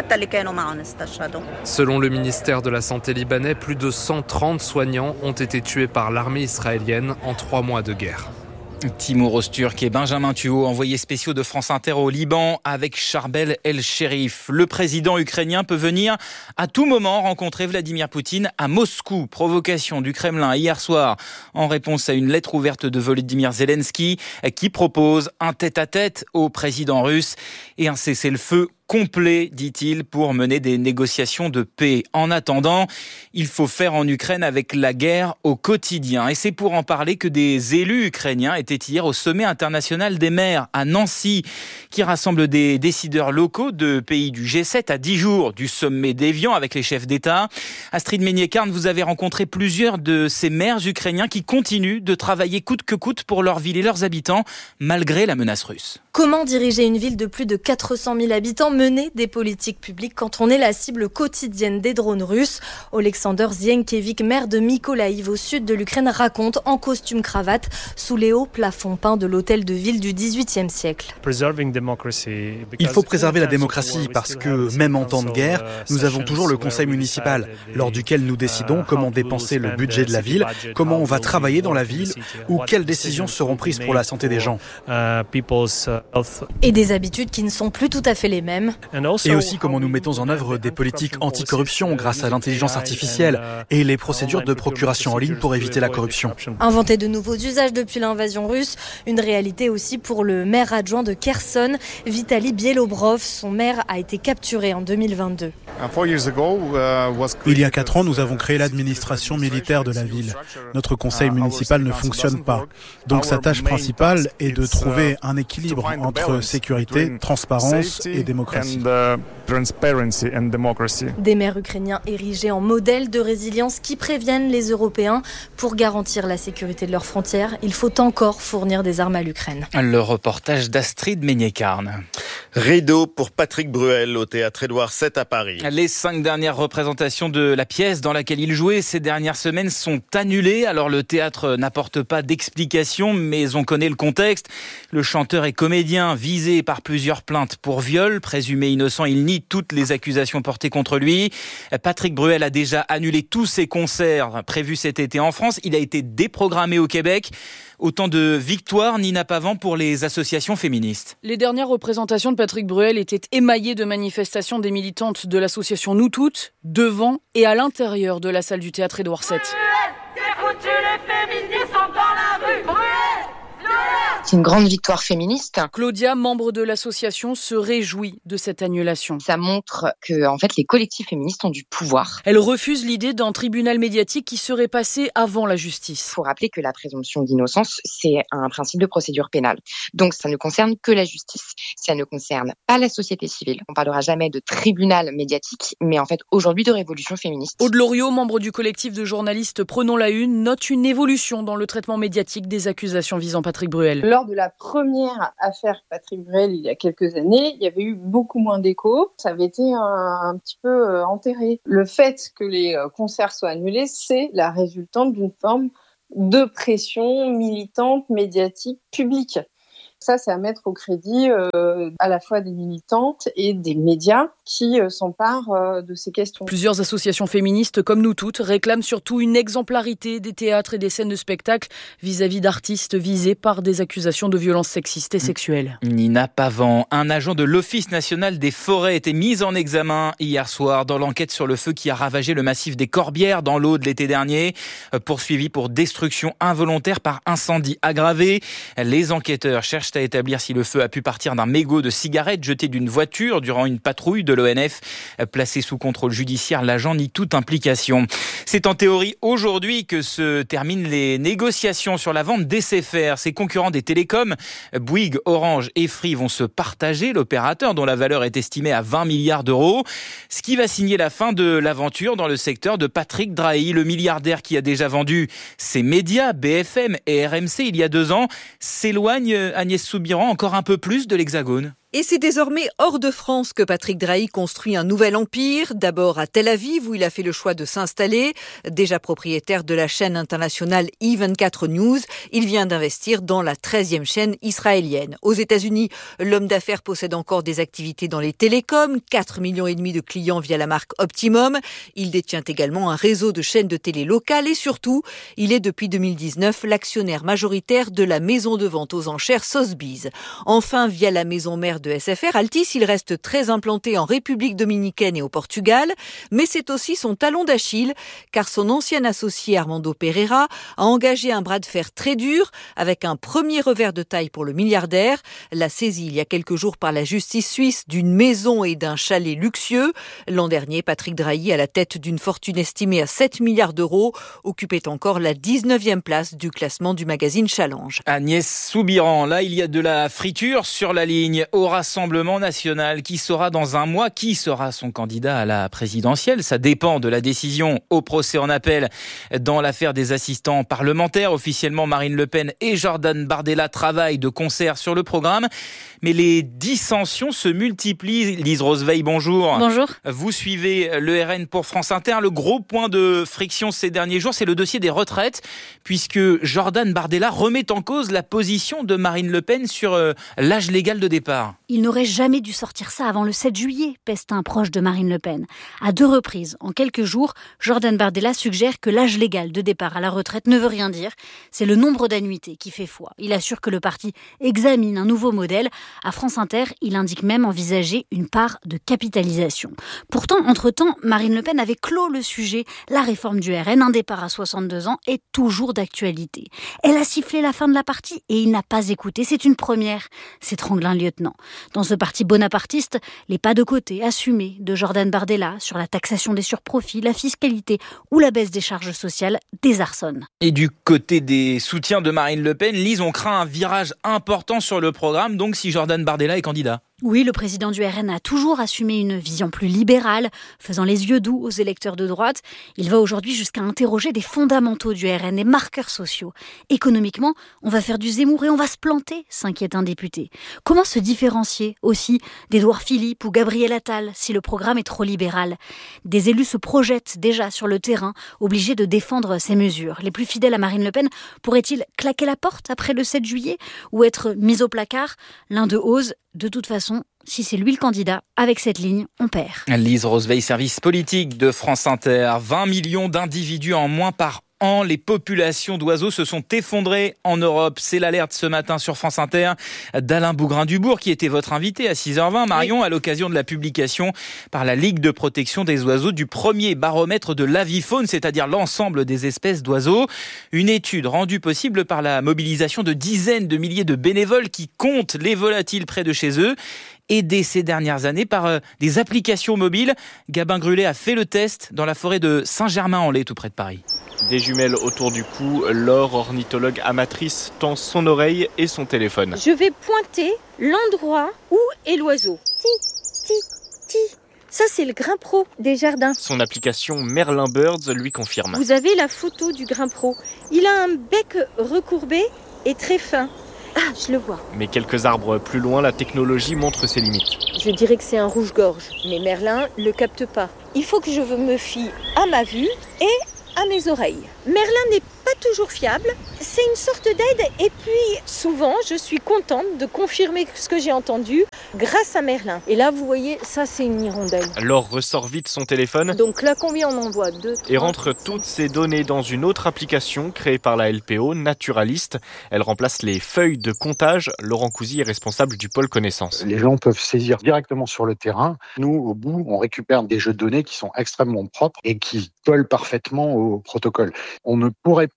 Selon le ministère de la Santé libanais, plus de cent trente soignants ont été tués par l'armée israélienne en trois mois de guerre. Timour Osturk et Benjamin Thuot, envoyés spéciaux de France Inter au Liban avec Charbel El-Sherif. Le président ukrainien peut venir à tout moment rencontrer Vladimir Poutine à Moscou. Provocation du Kremlin hier soir en réponse à une lettre ouverte de Volodymyr Zelensky qui propose un tête-à-tête au président russe et un cessez-le-feu complet, dit-il, pour mener des négociations de paix. En attendant, il faut faire en Ukraine avec la guerre au quotidien. Et c'est pour en parler que des élus ukrainiens étaient hier au sommet international des maires à Nancy, qui rassemble des décideurs locaux de pays du G sept à dix jours du sommet d'Évian avec les chefs d'État. Astrid Meignet-Karn, vous avez rencontré plusieurs de ces maires ukrainiens qui continuent de travailler coûte que coûte pour leur ville et leurs habitants, malgré la menace russe. Comment diriger une ville de plus de quatre cent mille habitants, mener des politiques publiques quand on est la cible quotidienne des drones russes? Alexander Zienkiewicz, maire de Mykolaïv au sud de l'Ukraine, raconte en costume cravate sous les hauts plafonds peints de l'hôtel de ville du dix-huitième siècle. Il faut préserver la démocratie parce que, même en temps de guerre, nous avons toujours le conseil municipal, lors duquel nous décidons comment dépenser le budget de la ville, comment on va travailler dans la ville ou quelles décisions seront prises pour la santé des gens. Et des habitudes qui ne sont plus tout à fait les mêmes. Et aussi comment nous mettons en œuvre des politiques anticorruption grâce à l'intelligence artificielle et les procédures de procuration en ligne pour éviter la corruption. Inventer de nouveaux usages depuis l'invasion russe, une réalité aussi pour le maire adjoint de Kherson, Vitaly Bielobrov. Son maire a été capturé en deux mille vingt-deux. Il y a quatre ans, nous avons créé l'administration militaire de la ville. Notre conseil municipal ne fonctionne pas. Donc sa tâche principale est de trouver un équilibre entre sécurité, transparence et démocratie. Des maires ukrainiens érigés en modèle de résilience qui préviennent les Européens. Pour garantir la sécurité de leurs frontières, il faut encore fournir des armes à l'Ukraine. Le reportage d'Astrid Meignet-Karn. Rideau pour Patrick Bruel au théâtre Édouard sept à Paris. Les cinq dernières représentations de la pièce dans laquelle il jouait ces dernières semaines sont annulées. Alors le théâtre n'apporte pas d'explication, mais on connaît le contexte. Le chanteur et comédien visé par plusieurs plaintes pour viol. Présumé innocent, il nie toutes les accusations portées contre lui. Patrick Bruel a déjà annulé tous ses concerts prévus cet été en France. Il a été déprogrammé au Québec. Autant de victoires, Nina Pavan, pour les associations féministes. Les dernières représentations de Patrick Bruel étaient émaillées de manifestations des militantes de l'association Nous Toutes, devant et à l'intérieur de la salle du théâtre Édouard sept. C'est une grande victoire féministe. Claudia, membre de l'association, se réjouit de cette annulation. Ça montre que, en fait, les collectifs féministes ont du pouvoir. Elle refuse l'idée d'un tribunal médiatique qui serait passé avant la justice. Il faut rappeler que la présomption d'innocence, c'est un principe de procédure pénale. Donc, ça ne concerne que la justice. Ça ne concerne pas la société civile. On parlera jamais de tribunal médiatique, mais en fait, aujourd'hui, de révolution féministe. Aude Loriot, membre du collectif de journalistes Prenons la Une, note une évolution dans le traitement médiatique des accusations visant Patrick Bruel. Lors de la première affaire Patrick Bruel, il y a quelques années, il y avait eu beaucoup moins d'écho. Ça avait été un, un petit peu euh, enterré. Le fait que les euh, concerts soient annulés, c'est la résultante d'une forme de pression militante, médiatique, publique. Ça, c'est à mettre au crédit euh, à la fois des militantes et des médias qui euh, s'emparent euh, de ces questions. Plusieurs associations féministes, comme Nous Toutes, réclament surtout une exemplarité des théâtres et des scènes de spectacle vis-à-vis d'artistes visés par des accusations de violences sexistes et sexuelles. Nina Pavan, un agent de l'Office national des forêts, était mis en examen hier soir dans l'enquête sur le feu qui a ravagé le massif des Corbières dans l'Aude l'été dernier. Poursuivi pour destruction involontaire par incendie aggravé, les enquêteurs cherchent cherchent à établir si le feu a pu partir d'un mégot de cigarette jeté d'une voiture durant une patrouille de l'O N F. Placé sous contrôle judiciaire, l'agent nie toute implication. C'est en théorie aujourd'hui que se terminent les négociations sur la vente d'S F R. Ses concurrents des télécoms, Bouygues, Orange et Free, vont se partager l'opérateur dont la valeur est estimée à vingt milliards d'euros. Ce qui va signer la fin de l'aventure dans le secteur de Patrick Drahi, le milliardaire qui a déjà vendu ses médias, B F M et R M C il y a deux ans, s'éloigne, Agnès Soubiran, encore un peu plus de l'Hexagone. Et c'est désormais hors de France que Patrick Drahi construit un nouvel empire, d'abord à Tel Aviv où il a fait le choix de s'installer. Déjà propriétaire de la chaîne internationale E vingt-quatre News, il vient d'investir dans la treizième chaîne israélienne. Aux États-Unis, l'homme d'affaires possède encore des activités dans les télécoms, quatre millions et demi de clients via la marque Optimum. Il détient également un réseau de chaînes de télé locales et surtout, il est depuis deux mille dix-neuf l'actionnaire majoritaire de la maison de vente aux enchères Sotheby's. Enfin, via la maison mère de S F R, Altice, il reste très implanté en République dominicaine et au Portugal, mais c'est aussi son talon d'Achille, car son ancien associé Armando Pereira a engagé un bras de fer très dur avec un premier revers de taille pour le milliardaire, la saisie il y a quelques jours par la justice suisse d'une maison et d'un chalet luxueux. L'an dernier, Patrick Drahi, à la tête d'une fortune estimée à sept milliards d'euros, occupait encore la dix-neuvième place du classement du magazine Challenge. Agnès Soubiran, là il y a de la friture sur la ligne au Rassemblement national. Qui saura dans un mois qui sera son candidat à la présidentielle? Ça dépend de la décision au procès en appel dans l'affaire des assistants parlementaires. Officiellement, Marine Le Pen et Jordan Bardella travaillent de concert sur le programme. Mais les dissensions se multiplient. Lise Roosevelt, bonjour. Bonjour. Vous suivez le R N pour France Inter. Le gros point de friction ces derniers jours, c'est le dossier des retraites, puisque Jordan Bardella remet en cause la position de Marine Le Pen sur euh, l'âge légal de départ. Il n'aurait jamais dû sortir ça avant le sept juillet, peste un proche de Marine Le Pen. À deux reprises, en quelques jours, Jordan Bardella suggère que l'âge légal de départ à la retraite ne veut rien dire. C'est le nombre d'annuités qui fait foi. Il assure que le parti examine un nouveau modèle. À France Inter, il indique même envisager une part de capitalisation. Pourtant, entre-temps, Marine Le Pen avait clos le sujet. La réforme du R N, un départ à soixante-deux ans, est toujours d'actualité. Elle a sifflé la fin de la partie et il n'a pas écouté. C'est une première, s'étrangle un lieutenant. Dans ce parti bonapartiste, les pas de côté assumés de Jordan Bardella sur la taxation des surprofits, la fiscalité ou la baisse des charges sociales désarçonnent. Et du côté des soutiens de Marine Le Pen, Lise, on craint un virage important sur le programme, donc si Jordan Bardella est candidat. Oui, le président du R N a toujours assumé une vision plus libérale, faisant les yeux doux aux électeurs de droite. Il va aujourd'hui jusqu'à interroger des fondamentaux du R N, des marqueurs sociaux. Économiquement, on va faire du Zemmour et on va se planter, s'inquiète un député. Comment se différencier aussi d'Édouard Philippe ou Gabriel Attal si le programme est trop libéral? Des élus se projettent déjà sur le terrain, obligés de défendre ces mesures. Les plus fidèles à Marine Le Pen pourraient-ils claquer la porte après le sept juillet ou être mis au placard? L'un d'eux ose. De toute façon, si c'est lui le candidat, avec cette ligne, on perd. Lise Roosevelt, service politique de France Inter. vingt millions d'individus en moins par an. Les populations d'oiseaux se sont effondrées en Europe. C'est l'alerte ce matin sur France Inter d'Alain Bougrain-Dubourg, qui était votre invité à six heures vingt, Marion, oui. À l'occasion de la publication par la Ligue de protection des oiseaux du premier baromètre de l'avifaune, c'est-à-dire l'ensemble des espèces d'oiseaux. Une étude rendue possible par la mobilisation de dizaines de milliers de bénévoles qui comptent les volatiles près de chez eux, aidés ces dernières années par euh, des applications mobiles. Gabin Grulet a fait le test dans la forêt de Saint-Germain-en-Laye, tout près de Paris. Des jumelles autour du cou, Laure, ornithologue amatrice, tend son oreille et son téléphone. Je vais pointer l'endroit où est l'oiseau. Ti, ti, ti. Ça, c'est le grimpero des jardins. Son application Merlin Birds lui confirme. Vous avez la photo du grimpero. Il a un bec recourbé et très fin. Ah, je le vois. Mais quelques arbres plus loin, la technologie montre ses limites. Je dirais que c'est un rouge-gorge, mais Merlin le capte pas. Il faut que je me fie à ma vue et à mes oreilles. Merlin n'est pas toujours fiable, c'est une sorte d'aide et puis souvent je suis contente de confirmer ce que j'ai entendu grâce à Merlin. Et là vous voyez, ça c'est une hirondelle. Laure ressort vite son téléphone. Donc là combien on en voit? Deux, trois, et rentre toutes ces données dans une autre application créée par la L P O, Naturaliste. Elle remplace les feuilles de comptage. Laurent Cousy est responsable du pôle connaissance. Les gens peuvent saisir directement sur le terrain. Nous, au bout, on récupère des jeux de données qui sont extrêmement propres et qui collent parfaitement au protocole. On ne pourrait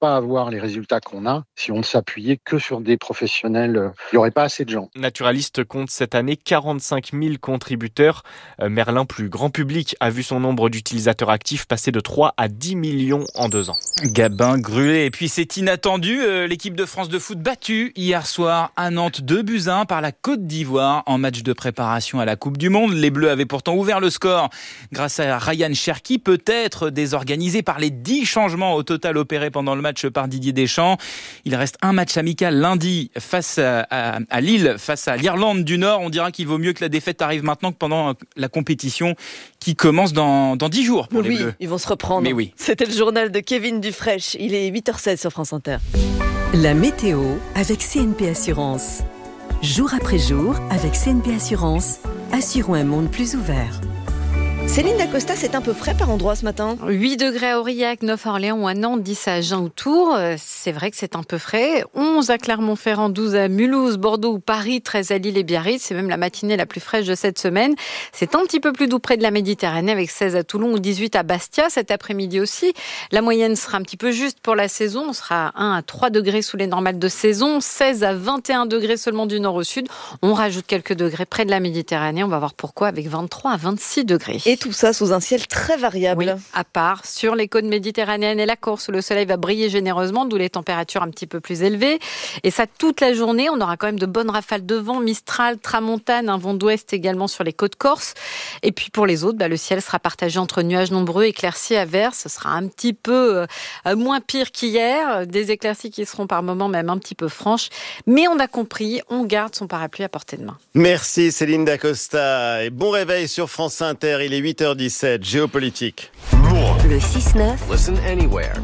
pas avoir les résultats qu'on a si on ne s'appuyait que sur des professionnels. Il n'y aurait pas assez de gens. Naturaliste compte cette année quarante-cinq mille contributeurs. Merlin, plus grand public, a vu son nombre d'utilisateurs actifs passer de trois à dix millions en deux ans. Gabin Gruet. Et puis c'est inattendu, euh, l'équipe de France de foot battue hier soir à Nantes deux buts à un par la Côte d'Ivoire en match de préparation à la Coupe du Monde. Les Bleus avaient pourtant ouvert le score grâce à Ryan Cherki, peut-être désorganisé par les dix changements au total opérés pendant le match par Didier Deschamps. Il reste un match amical lundi face à, à, à Lille, face à l'Irlande du Nord. On dira qu'il vaut mieux que la défaite arrive maintenant que pendant la compétition qui commence dans, dans dix jours pour oui, les Bleus. Ils vont se reprendre. Mais oui. C'était le journal de Kevin Dufresne. Il est huit heures seize sur France Inter. La météo avec C N P Assurance. Jour après jour, avec C N P Assurance, assurons un monde plus ouvert. Céline Dacosta, c'est un peu frais par endroit ce matin. huit degrés à Aurillac, neuf à Orléans ou à Nantes, dix à Agen ou Tours. C'est vrai que c'est un peu frais. onze à Clermont-Ferrand, douze à Mulhouse, Bordeaux ou Paris, treize à Lille et Biarritz. C'est même la matinée la plus fraîche de cette semaine. C'est un petit peu plus doux près de la Méditerranée avec seize à Toulon ou dix-huit à Bastia. Cet après-midi aussi, la moyenne sera un petit peu juste pour la saison. On sera à un à trois degrés sous les normales de saison, seize à vingt et un degrés seulement du nord au sud. On rajoute quelques degrés près de la Méditerranée. On va voir pourquoi avec vingt-trois à vingt-six degrés. Et tout ça sous un ciel très variable. Oui, à part sur les côtes méditerranéennes et la Corse, où le soleil va briller généreusement, d'où les températures un petit peu plus élevées. Et ça, toute la journée, on aura quand même de bonnes rafales de vent, Mistral, Tramontane, un vent d'ouest également sur les côtes corses. Et puis pour les autres, bah, le ciel sera partagé entre nuages nombreux, éclaircies, averses. Ce sera un petit peu euh, moins pire qu'hier. Des éclaircies qui seront par moments même un petit peu franches. Mais on a compris, on garde son parapluie à portée de main. Merci Céline Dacosta. Et bon réveil sur France Inter, il est huit heures dix-sept, géopolitique. Le six neuf. Listen anywhere.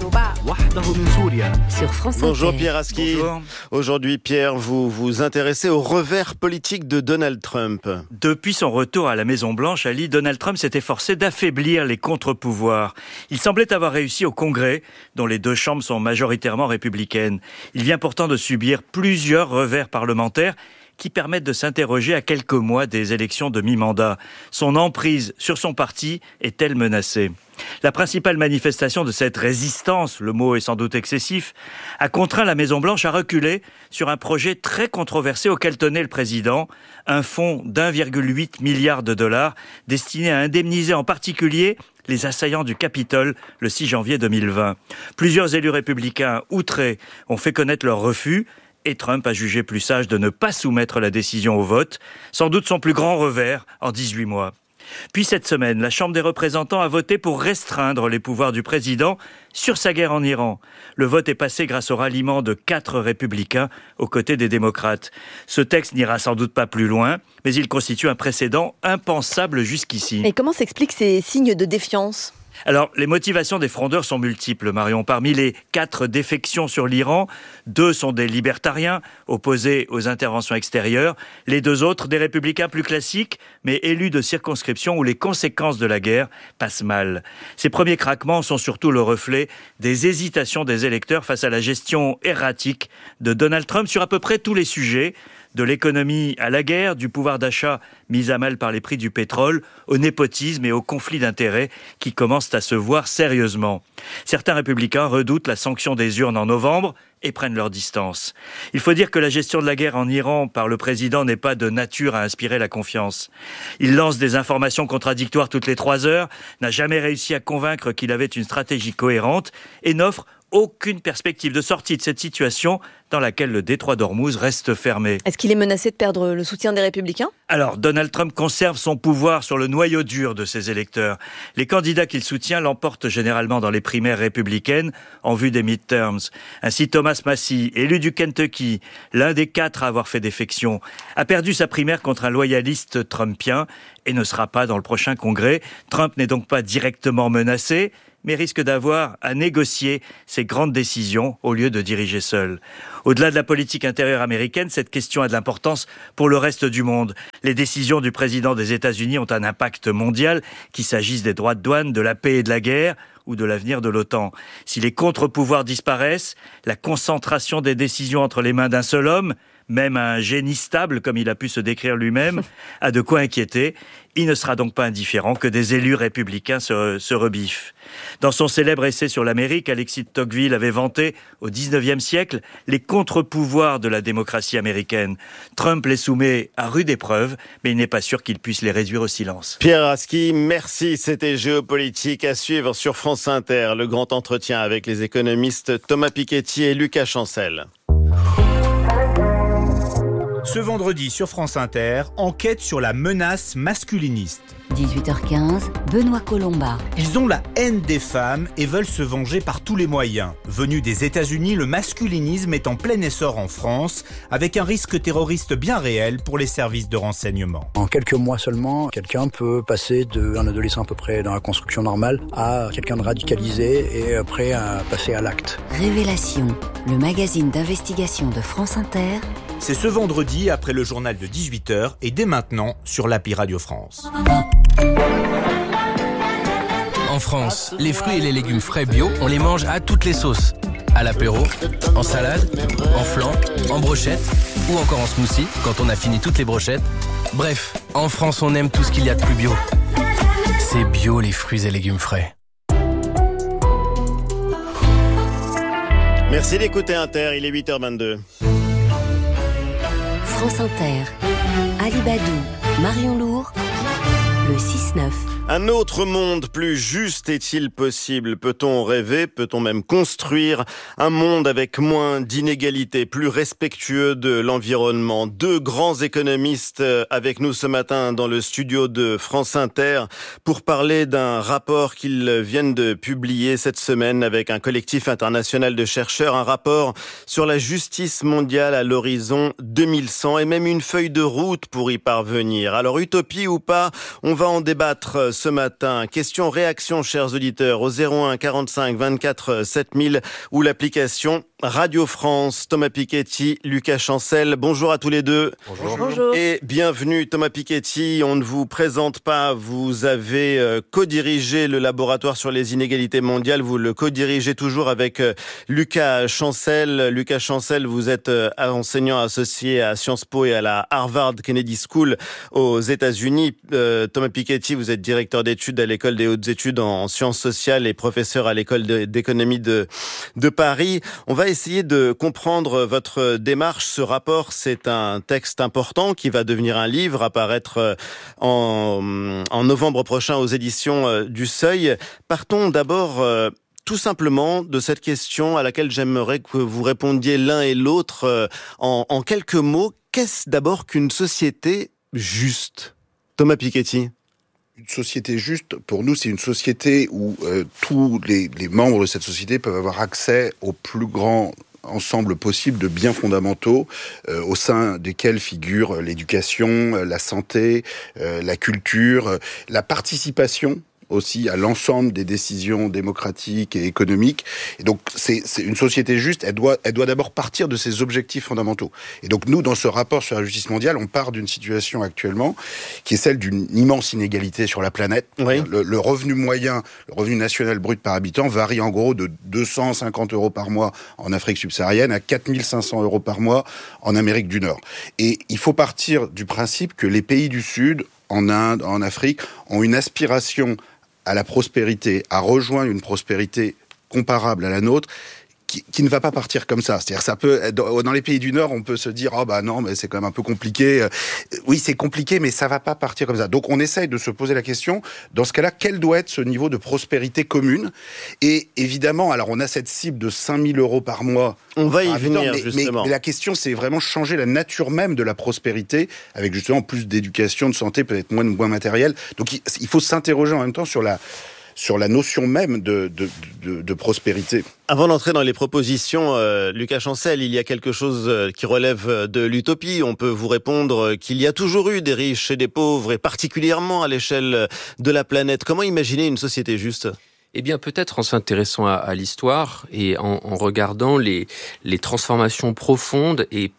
Sur France Inter. Bonjour Pierre Aski. Bonjour. Aujourd'hui Pierre, vous vous intéressez au revers politique de Donald Trump. Depuis son retour à la Maison-Blanche, Ali, Donald Trump s'est efforcé d'affaiblir les contre-pouvoirs. Il semblait avoir réussi au Congrès, dont les deux chambres sont majoritairement républicaines. Il vient pourtant de subir plusieurs revers parlementaires qui permettent de s'interroger à quelques mois des élections de mi-mandat. Son emprise sur son parti est-elle menacée ? La principale manifestation de cette résistance, le mot est sans doute excessif, a contraint la Maison-Blanche à reculer sur un projet très controversé auquel tenait le président, un fonds d'un virgule huit milliard de dollars destiné à indemniser en particulier les assaillants du Capitole le six janvier deux mille vingt. Plusieurs élus républicains outrés ont fait connaître leur refus, et Trump a jugé plus sage de ne pas soumettre la décision au vote, sans doute son plus grand revers en dix-huit mois. Puis cette semaine, la Chambre des représentants a voté pour restreindre les pouvoirs du président sur sa guerre en Iran. Le vote est passé grâce au ralliement de quatre républicains aux côtés des démocrates. Ce texte n'ira sans doute pas plus loin, mais il constitue un précédent impensable jusqu'ici. Et comment s'expliquent ces signes de défiance ? Alors, les motivations des frondeurs sont multiples, Marion. Parmi les quatre défections sur l'Iran, deux sont des libertariens, opposés aux interventions extérieures. Les deux autres, des républicains plus classiques, mais élus de circonscriptions où les conséquences de la guerre passent mal. Ces premiers craquements sont surtout le reflet des hésitations des électeurs face à la gestion erratique de Donald Trump sur à peu près tous les sujets, de l'économie à la guerre, du pouvoir d'achat mis à mal par les prix du pétrole, au népotisme et au conflit d'intérêts qui commencent à se voir sérieusement. Certains républicains redoutent la sanction des urnes en novembre et prennent leur distance. Il faut dire que la gestion de la guerre en Iran par le président n'est pas de nature à inspirer la confiance. Il lance des informations contradictoires toutes les trois heures, n'a jamais réussi à convaincre qu'il avait une stratégie cohérente et n'offre aucune perspective de sortie de cette situation dans laquelle le détroit d'Ormuz reste fermé. Est-ce qu'il est menacé de perdre le soutien des républicains ? Alors, Donald Trump conserve son pouvoir sur le noyau dur de ses électeurs. Les candidats qu'il soutient l'emportent généralement dans les primaires républicaines en vue des midterms. Ainsi, Thomas Massie, élu du Kentucky, l'un des quatre à avoir fait défection, a perdu sa primaire contre un loyaliste trumpien et ne sera pas dans le prochain congrès. Trump n'est donc pas directement menacé, mais risque d'avoir à négocier ses grandes décisions au lieu de diriger seul. Au-delà de la politique intérieure américaine, cette question a de l'importance pour le reste du monde. Les décisions du président des États-Unis ont un impact mondial, qu'il s'agisse des droits de douane, de la paix et de la guerre, ou de l'avenir de l'OTAN. Si les contre-pouvoirs disparaissent, la concentration des décisions entre les mains d'un seul homme, Même un génie stable, comme il a pu se décrire lui-même, a de quoi inquiéter. Il ne sera donc pas indifférent que des élus républicains se, se rebiffent. Dans son célèbre essai sur l'Amérique, Alexis de Tocqueville avait vanté, au dix-neuvième siècle, les contre-pouvoirs de la démocratie américaine. Trump les soumet à rude épreuve, mais il n'est pas sûr qu'il puisse les réduire au silence. Pierre Rasky, merci. C'était Géopolitique à suivre sur France Inter. Le grand entretien avec les économistes Thomas Piketty et Lucas Chancel. Ce vendredi sur France Inter, enquête sur la menace masculiniste. dix-huit heures quinze, Benoît Colomba. Ils ont la haine des femmes et veulent se venger par tous les moyens. Venu des États-Unis, le masculinisme est en plein essor en France, avec un risque terroriste bien réel pour les services de renseignement. En quelques mois seulement, quelqu'un peut passer d'un adolescent à peu près dans la construction normale à quelqu'un de radicalisé et prêt à passer à l'acte. Révélation, le magazine d'investigation de France Inter. C'est ce vendredi après le journal de dix-huit heures et dès maintenant sur l'appli Radio France. En France, les fruits et les légumes frais bio, on les mange à toutes les sauces. À l'apéro, en salade, en flan, en brochette ou encore en smoothie quand on a fini toutes les brochettes. Bref, en France, on aime tout ce qu'il y a de plus bio. C'est bio les fruits et légumes frais. Merci d'écouter Inter, il est huit heures vingt-deux. France Inter, Ali Badou, Marion Lourd, le six neuf. Un autre monde plus juste est-il possible ? Peut-on rêver ? Peut-on même construire un monde avec moins d'inégalités, plus respectueux de l'environnement ? Deux grands économistes avec nous ce matin dans le studio de France Inter pour parler d'un rapport qu'ils viennent de publier cette semaine avec un collectif international de chercheurs, un rapport sur la justice mondiale à l'horizon deux mille cent et même une feuille de route pour y parvenir. Alors utopie ou pas, on va en débattre ce matin. Question réaction, chers auditeurs, au zéro un quarante-cinq vingt-quatre sept mille ou l'application Radio France. Thomas Piketty, Lucas Chancel, bonjour à tous les deux. Bonjour. Bonjour. Et bienvenue Thomas Piketty, on ne vous présente pas, vous avez euh, co-dirigé le laboratoire sur les inégalités mondiales, vous le co-dirigez toujours avec euh, Lucas Chancel. Lucas Chancel, vous êtes euh, enseignant associé à Sciences Po et à la Harvard Kennedy School aux États-Unis. Euh, Thomas Piketty, vous êtes directeur d'études à l'école des hautes études en sciences sociales et professeur à l'école de, d'économie de, de Paris. On va essayer de comprendre votre démarche. Ce rapport, c'est un texte important qui va devenir un livre, apparaître en, en novembre prochain aux éditions du Seuil. Partons d'abord tout simplement de cette question à laquelle j'aimerais que vous répondiez l'un et l'autre en, en quelques mots. Qu'est-ce d'abord qu'une société juste ? Thomas Piketty. Une société juste, pour nous, c'est une société où euh, tous les, les membres de cette société peuvent avoir accès au plus grand ensemble possible de biens fondamentaux euh, au sein desquels figurent l'éducation, la santé, euh, la culture, euh, la participation aussi à l'ensemble des décisions démocratiques et économiques. Et donc, c'est, c'est une société juste, elle doit, elle doit d'abord partir de ses objectifs fondamentaux. Et donc, nous, dans ce rapport sur la justice mondiale, on part d'une situation actuellement qui est celle d'une immense inégalité sur la planète. Oui. Le, le revenu moyen, le revenu national brut par habitant varie en gros de deux cent cinquante euros par mois en Afrique subsaharienne à quatre mille cinq cents euros par mois en Amérique du Nord. Et il faut partir du principe que les pays du Sud, en Inde, en Afrique, ont une aspiration à la prospérité, à rejoindre une prospérité comparable à la nôtre, qui, qui ne va pas partir comme ça. C'est-à-dire, ça peut, dans les pays du Nord, on peut se dire, oh bah non, mais c'est quand même un peu compliqué. Oui, c'est compliqué, mais ça va pas partir comme ça. Donc, on essaye de se poser la question, dans ce cas-là, quel doit être ce niveau de prospérité commune ? Et évidemment, alors, on a cette cible de cinq mille euros par mois. On va y habitant, venir, mais, justement. Mais, mais la question, c'est vraiment changer la nature même de la prospérité, avec justement plus d'éducation, de santé, peut-être moins de moins matériel. Donc, il, il faut s'interroger en même temps sur la sur la notion même de, de, de, de prospérité. Avant d'entrer dans les propositions, euh, Lucas Chancel, il y a quelque chose qui relève de l'utopie. On peut vous répondre qu'il y a toujours eu des riches et des pauvres, et particulièrement à l'échelle de la planète. Comment imaginer une société juste ? Eh bien, peut-être en s'intéressant à, à l'histoire et en, en regardant les, les transformations profondes et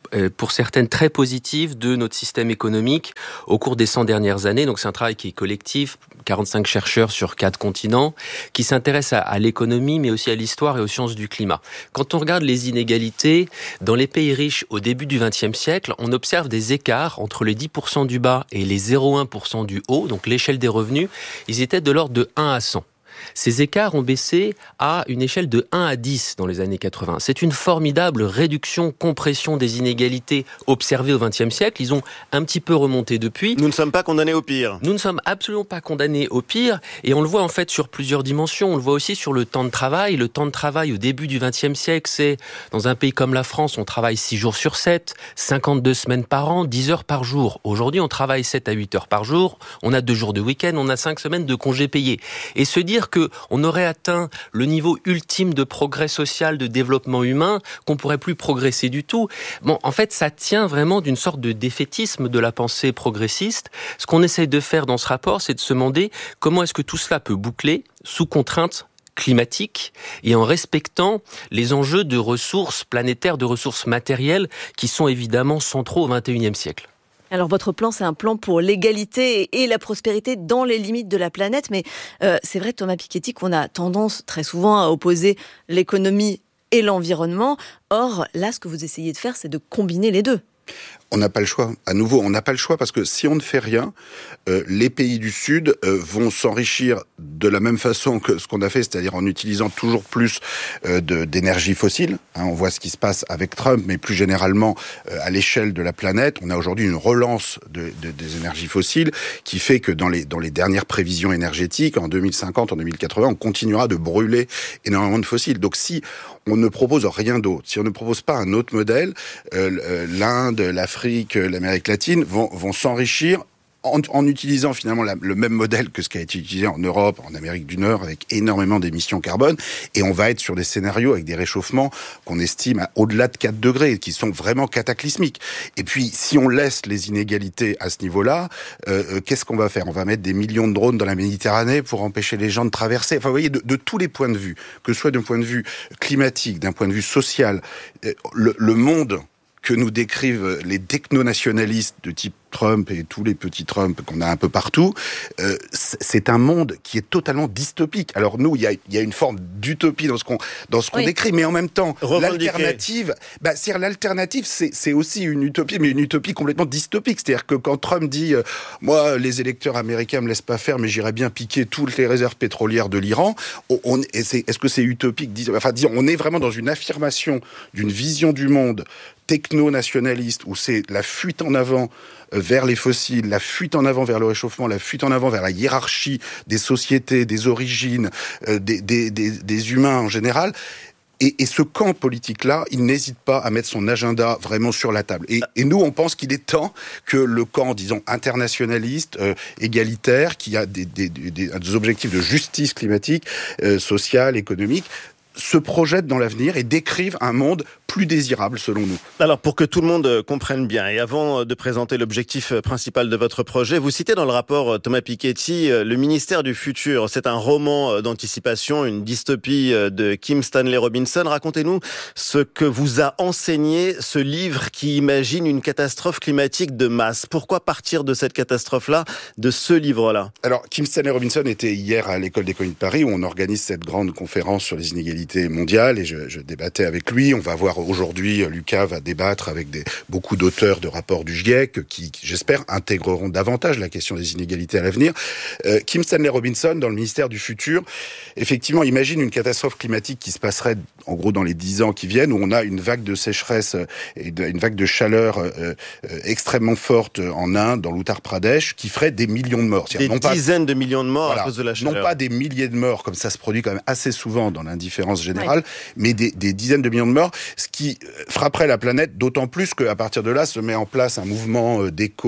pour certaines très positive de notre système économique au cours des cent dernières années. Donc c'est un travail qui est collectif, quarante-cinq chercheurs sur quatre continents, qui s'intéressent à, à l'économie, mais aussi à l'histoire et aux sciences du climat. Quand on regarde les inégalités, dans les pays riches au début du vingtième siècle, on observe des écarts entre les dix pour cent du bas et les zéro virgule un pour cent du haut, donc l'échelle des revenus, ils étaient de l'ordre de un à cent. Ces écarts ont baissé à une échelle de un à dix dans les années quatre-vingts. C'est une formidable réduction, compression des inégalités observées au vingtième siècle. Ils ont un petit peu remonté depuis. Nous ne sommes pas condamnés au pire. Nous ne sommes absolument pas condamnés au pire. Et on le voit en fait sur plusieurs dimensions. On le voit aussi sur le temps de travail. Le temps de travail au début du vingtième siècle, c'est dans un pays comme la France, on travaille six jours sur sept, cinquante-deux semaines par an, dix heures par jour. Aujourd'hui, on travaille sept à huit heures par jour. On a deux jours de week-end, on a cinq semaines de congés payés. Et se dire que on aurait atteint le niveau ultime de progrès social, de développement humain, qu'on pourrait plus progresser du tout. Bon, en fait, ça tient vraiment d'une sorte de défaitisme de la pensée progressiste. Ce qu'on essaye de faire dans ce rapport, c'est de se demander comment est-ce que tout cela peut boucler sous contrainte climatique et en respectant les enjeux de ressources planétaires, de ressources matérielles qui sont évidemment centraux au vingt et unième siècle. Alors votre plan, c'est un plan pour l'égalité et la prospérité dans les limites de la planète. Mais euh, c'est vrai, Thomas Piketty, qu'on a tendance très souvent à opposer l'économie et l'environnement. Or, là, ce que vous essayez de faire, c'est de combiner les deux. On n'a pas le choix. À nouveau, on n'a pas le choix parce que si on ne fait rien, euh, les pays du Sud euh, vont s'enrichir de la même façon que ce qu'on a fait, c'est-à-dire en utilisant toujours plus euh, de, d'énergie fossile. Hein, on voit ce qui se passe avec Trump, mais plus généralement euh, à l'échelle de la planète. On a aujourd'hui une relance de, de, des énergies fossiles qui fait que dans les, dans les dernières prévisions énergétiques, en deux mille cinquante, en deux mille quatre-vingts, on continuera de brûler énormément de fossiles. Donc si on ne propose rien d'autre, si on ne propose pas un autre modèle, euh, l'Inde, l'Afrique, l'Amérique latine vont, vont s'enrichir en, en utilisant finalement la, le même modèle que ce qui a été utilisé en Europe, en Amérique du Nord, avec énormément d'émissions carbone. Et on va être sur des scénarios avec des réchauffements qu'on estime à au-delà de quatre degrés, qui sont vraiment cataclysmiques. Et puis, si on laisse les inégalités à ce niveau-là, euh, qu'est-ce qu'on va faire ? On va mettre des millions de drones dans la Méditerranée pour empêcher les gens de traverser. Enfin, vous voyez, de, de tous les points de vue, que ce soit d'un point de vue climatique, d'un point de vue social, euh, le, le monde que nous décrivent les techno-nationalistes de type Trump et tous les petits Trump qu'on a un peu partout, euh, c'est un monde qui est totalement dystopique. Alors nous, il y a, y a une forme d'utopie dans ce qu'on dans ce qu'on oui. décrit, mais en même temps, Revendiquer. l'alternative, bah, c'est l'alternative, c'est c'est aussi une utopie, mais une utopie complètement dystopique. C'est-à-dire que quand Trump dit, euh, moi, les électeurs américains me laissent pas faire, mais j'irais bien piquer toutes les réserves pétrolières de l'Iran. On, on est, est-ce que c'est utopique ? Enfin, disons, on est vraiment dans une affirmation d'une vision du monde techno-nationaliste où c'est la fuite en avant vers les fossiles, la fuite en avant vers le réchauffement, la fuite en avant vers la hiérarchie des sociétés, des origines, euh, des, des, des, des humains en général. Et, et ce camp politique-là, il n'hésite pas à mettre son agenda vraiment sur la table. Et, et nous, on pense qu'il est temps que le camp, disons, internationaliste, euh, égalitaire, qui a des, des, des, des objectifs de justice climatique, euh, sociale, économique, se projettent dans l'avenir et décrivent un monde plus désirable selon nous. Alors pour que tout le monde comprenne bien, et avant de présenter l'objectif principal de votre projet, vous citez dans le rapport Thomas Piketty le ministère du futur. C'est un roman d'anticipation, une dystopie de Kim Stanley Robinson. Racontez-nous ce que vous a enseigné ce livre qui imagine une catastrophe climatique de masse. Pourquoi partir de cette catastrophe-là, de ce livre-là ? Alors Kim Stanley Robinson était hier à l'école d'économie de Paris où on organise cette grande conférence sur les inégalités mondiale et je, je débattais avec lui. On va voir aujourd'hui, Lucas va débattre avec des, beaucoup d'auteurs de rapports du GIEC qui, qui, j'espère, intégreront davantage la question des inégalités à l'avenir. Euh, Kim Stanley Robinson, dans le ministère du Futur, effectivement, imagine une catastrophe climatique qui se passerait en gros dans les dix ans qui viennent, où on a une vague de sécheresse et de, une vague de chaleur euh, euh, extrêmement forte en Inde, dans l'Uttar Pradesh, qui ferait des millions de morts. Des non dizaines pas, de millions de morts voilà, à cause de la chaleur. Non pas des milliers de morts, comme ça se produit quand même assez souvent dans l'indifférence générale, ouais. mais des, des dizaines de millions de morts, ce qui frapperait la planète, d'autant plus qu'à partir de là se met en place un mouvement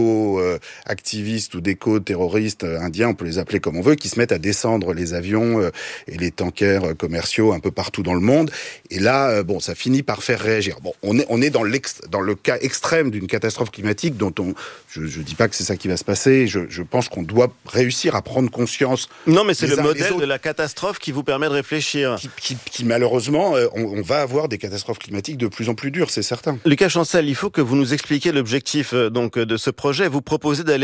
d'éco-activistes ou d'éco-terroristes indiens, on peut les appeler comme on veut, qui se mettent à descendre les avions et les tankers commerciaux un peu partout dans le monde. Et là, bon, ça finit par faire réagir. Bon, on est, on est dans, dans le cas extrême d'une catastrophe climatique dont on... Je ne dis pas que c'est ça qui va se passer, je, je pense qu'on doit réussir à prendre conscience... Non, mais c'est le modèle de la catastrophe qui vous permet de réfléchir. Qui, qui, qui malheureusement, on, on va avoir des catastrophes climatiques politique de plus en plus dure, c'est certain. Lucas Chancel, il faut que vous nous expliquiez l'objectif donc de ce projet. Vous proposez d'aller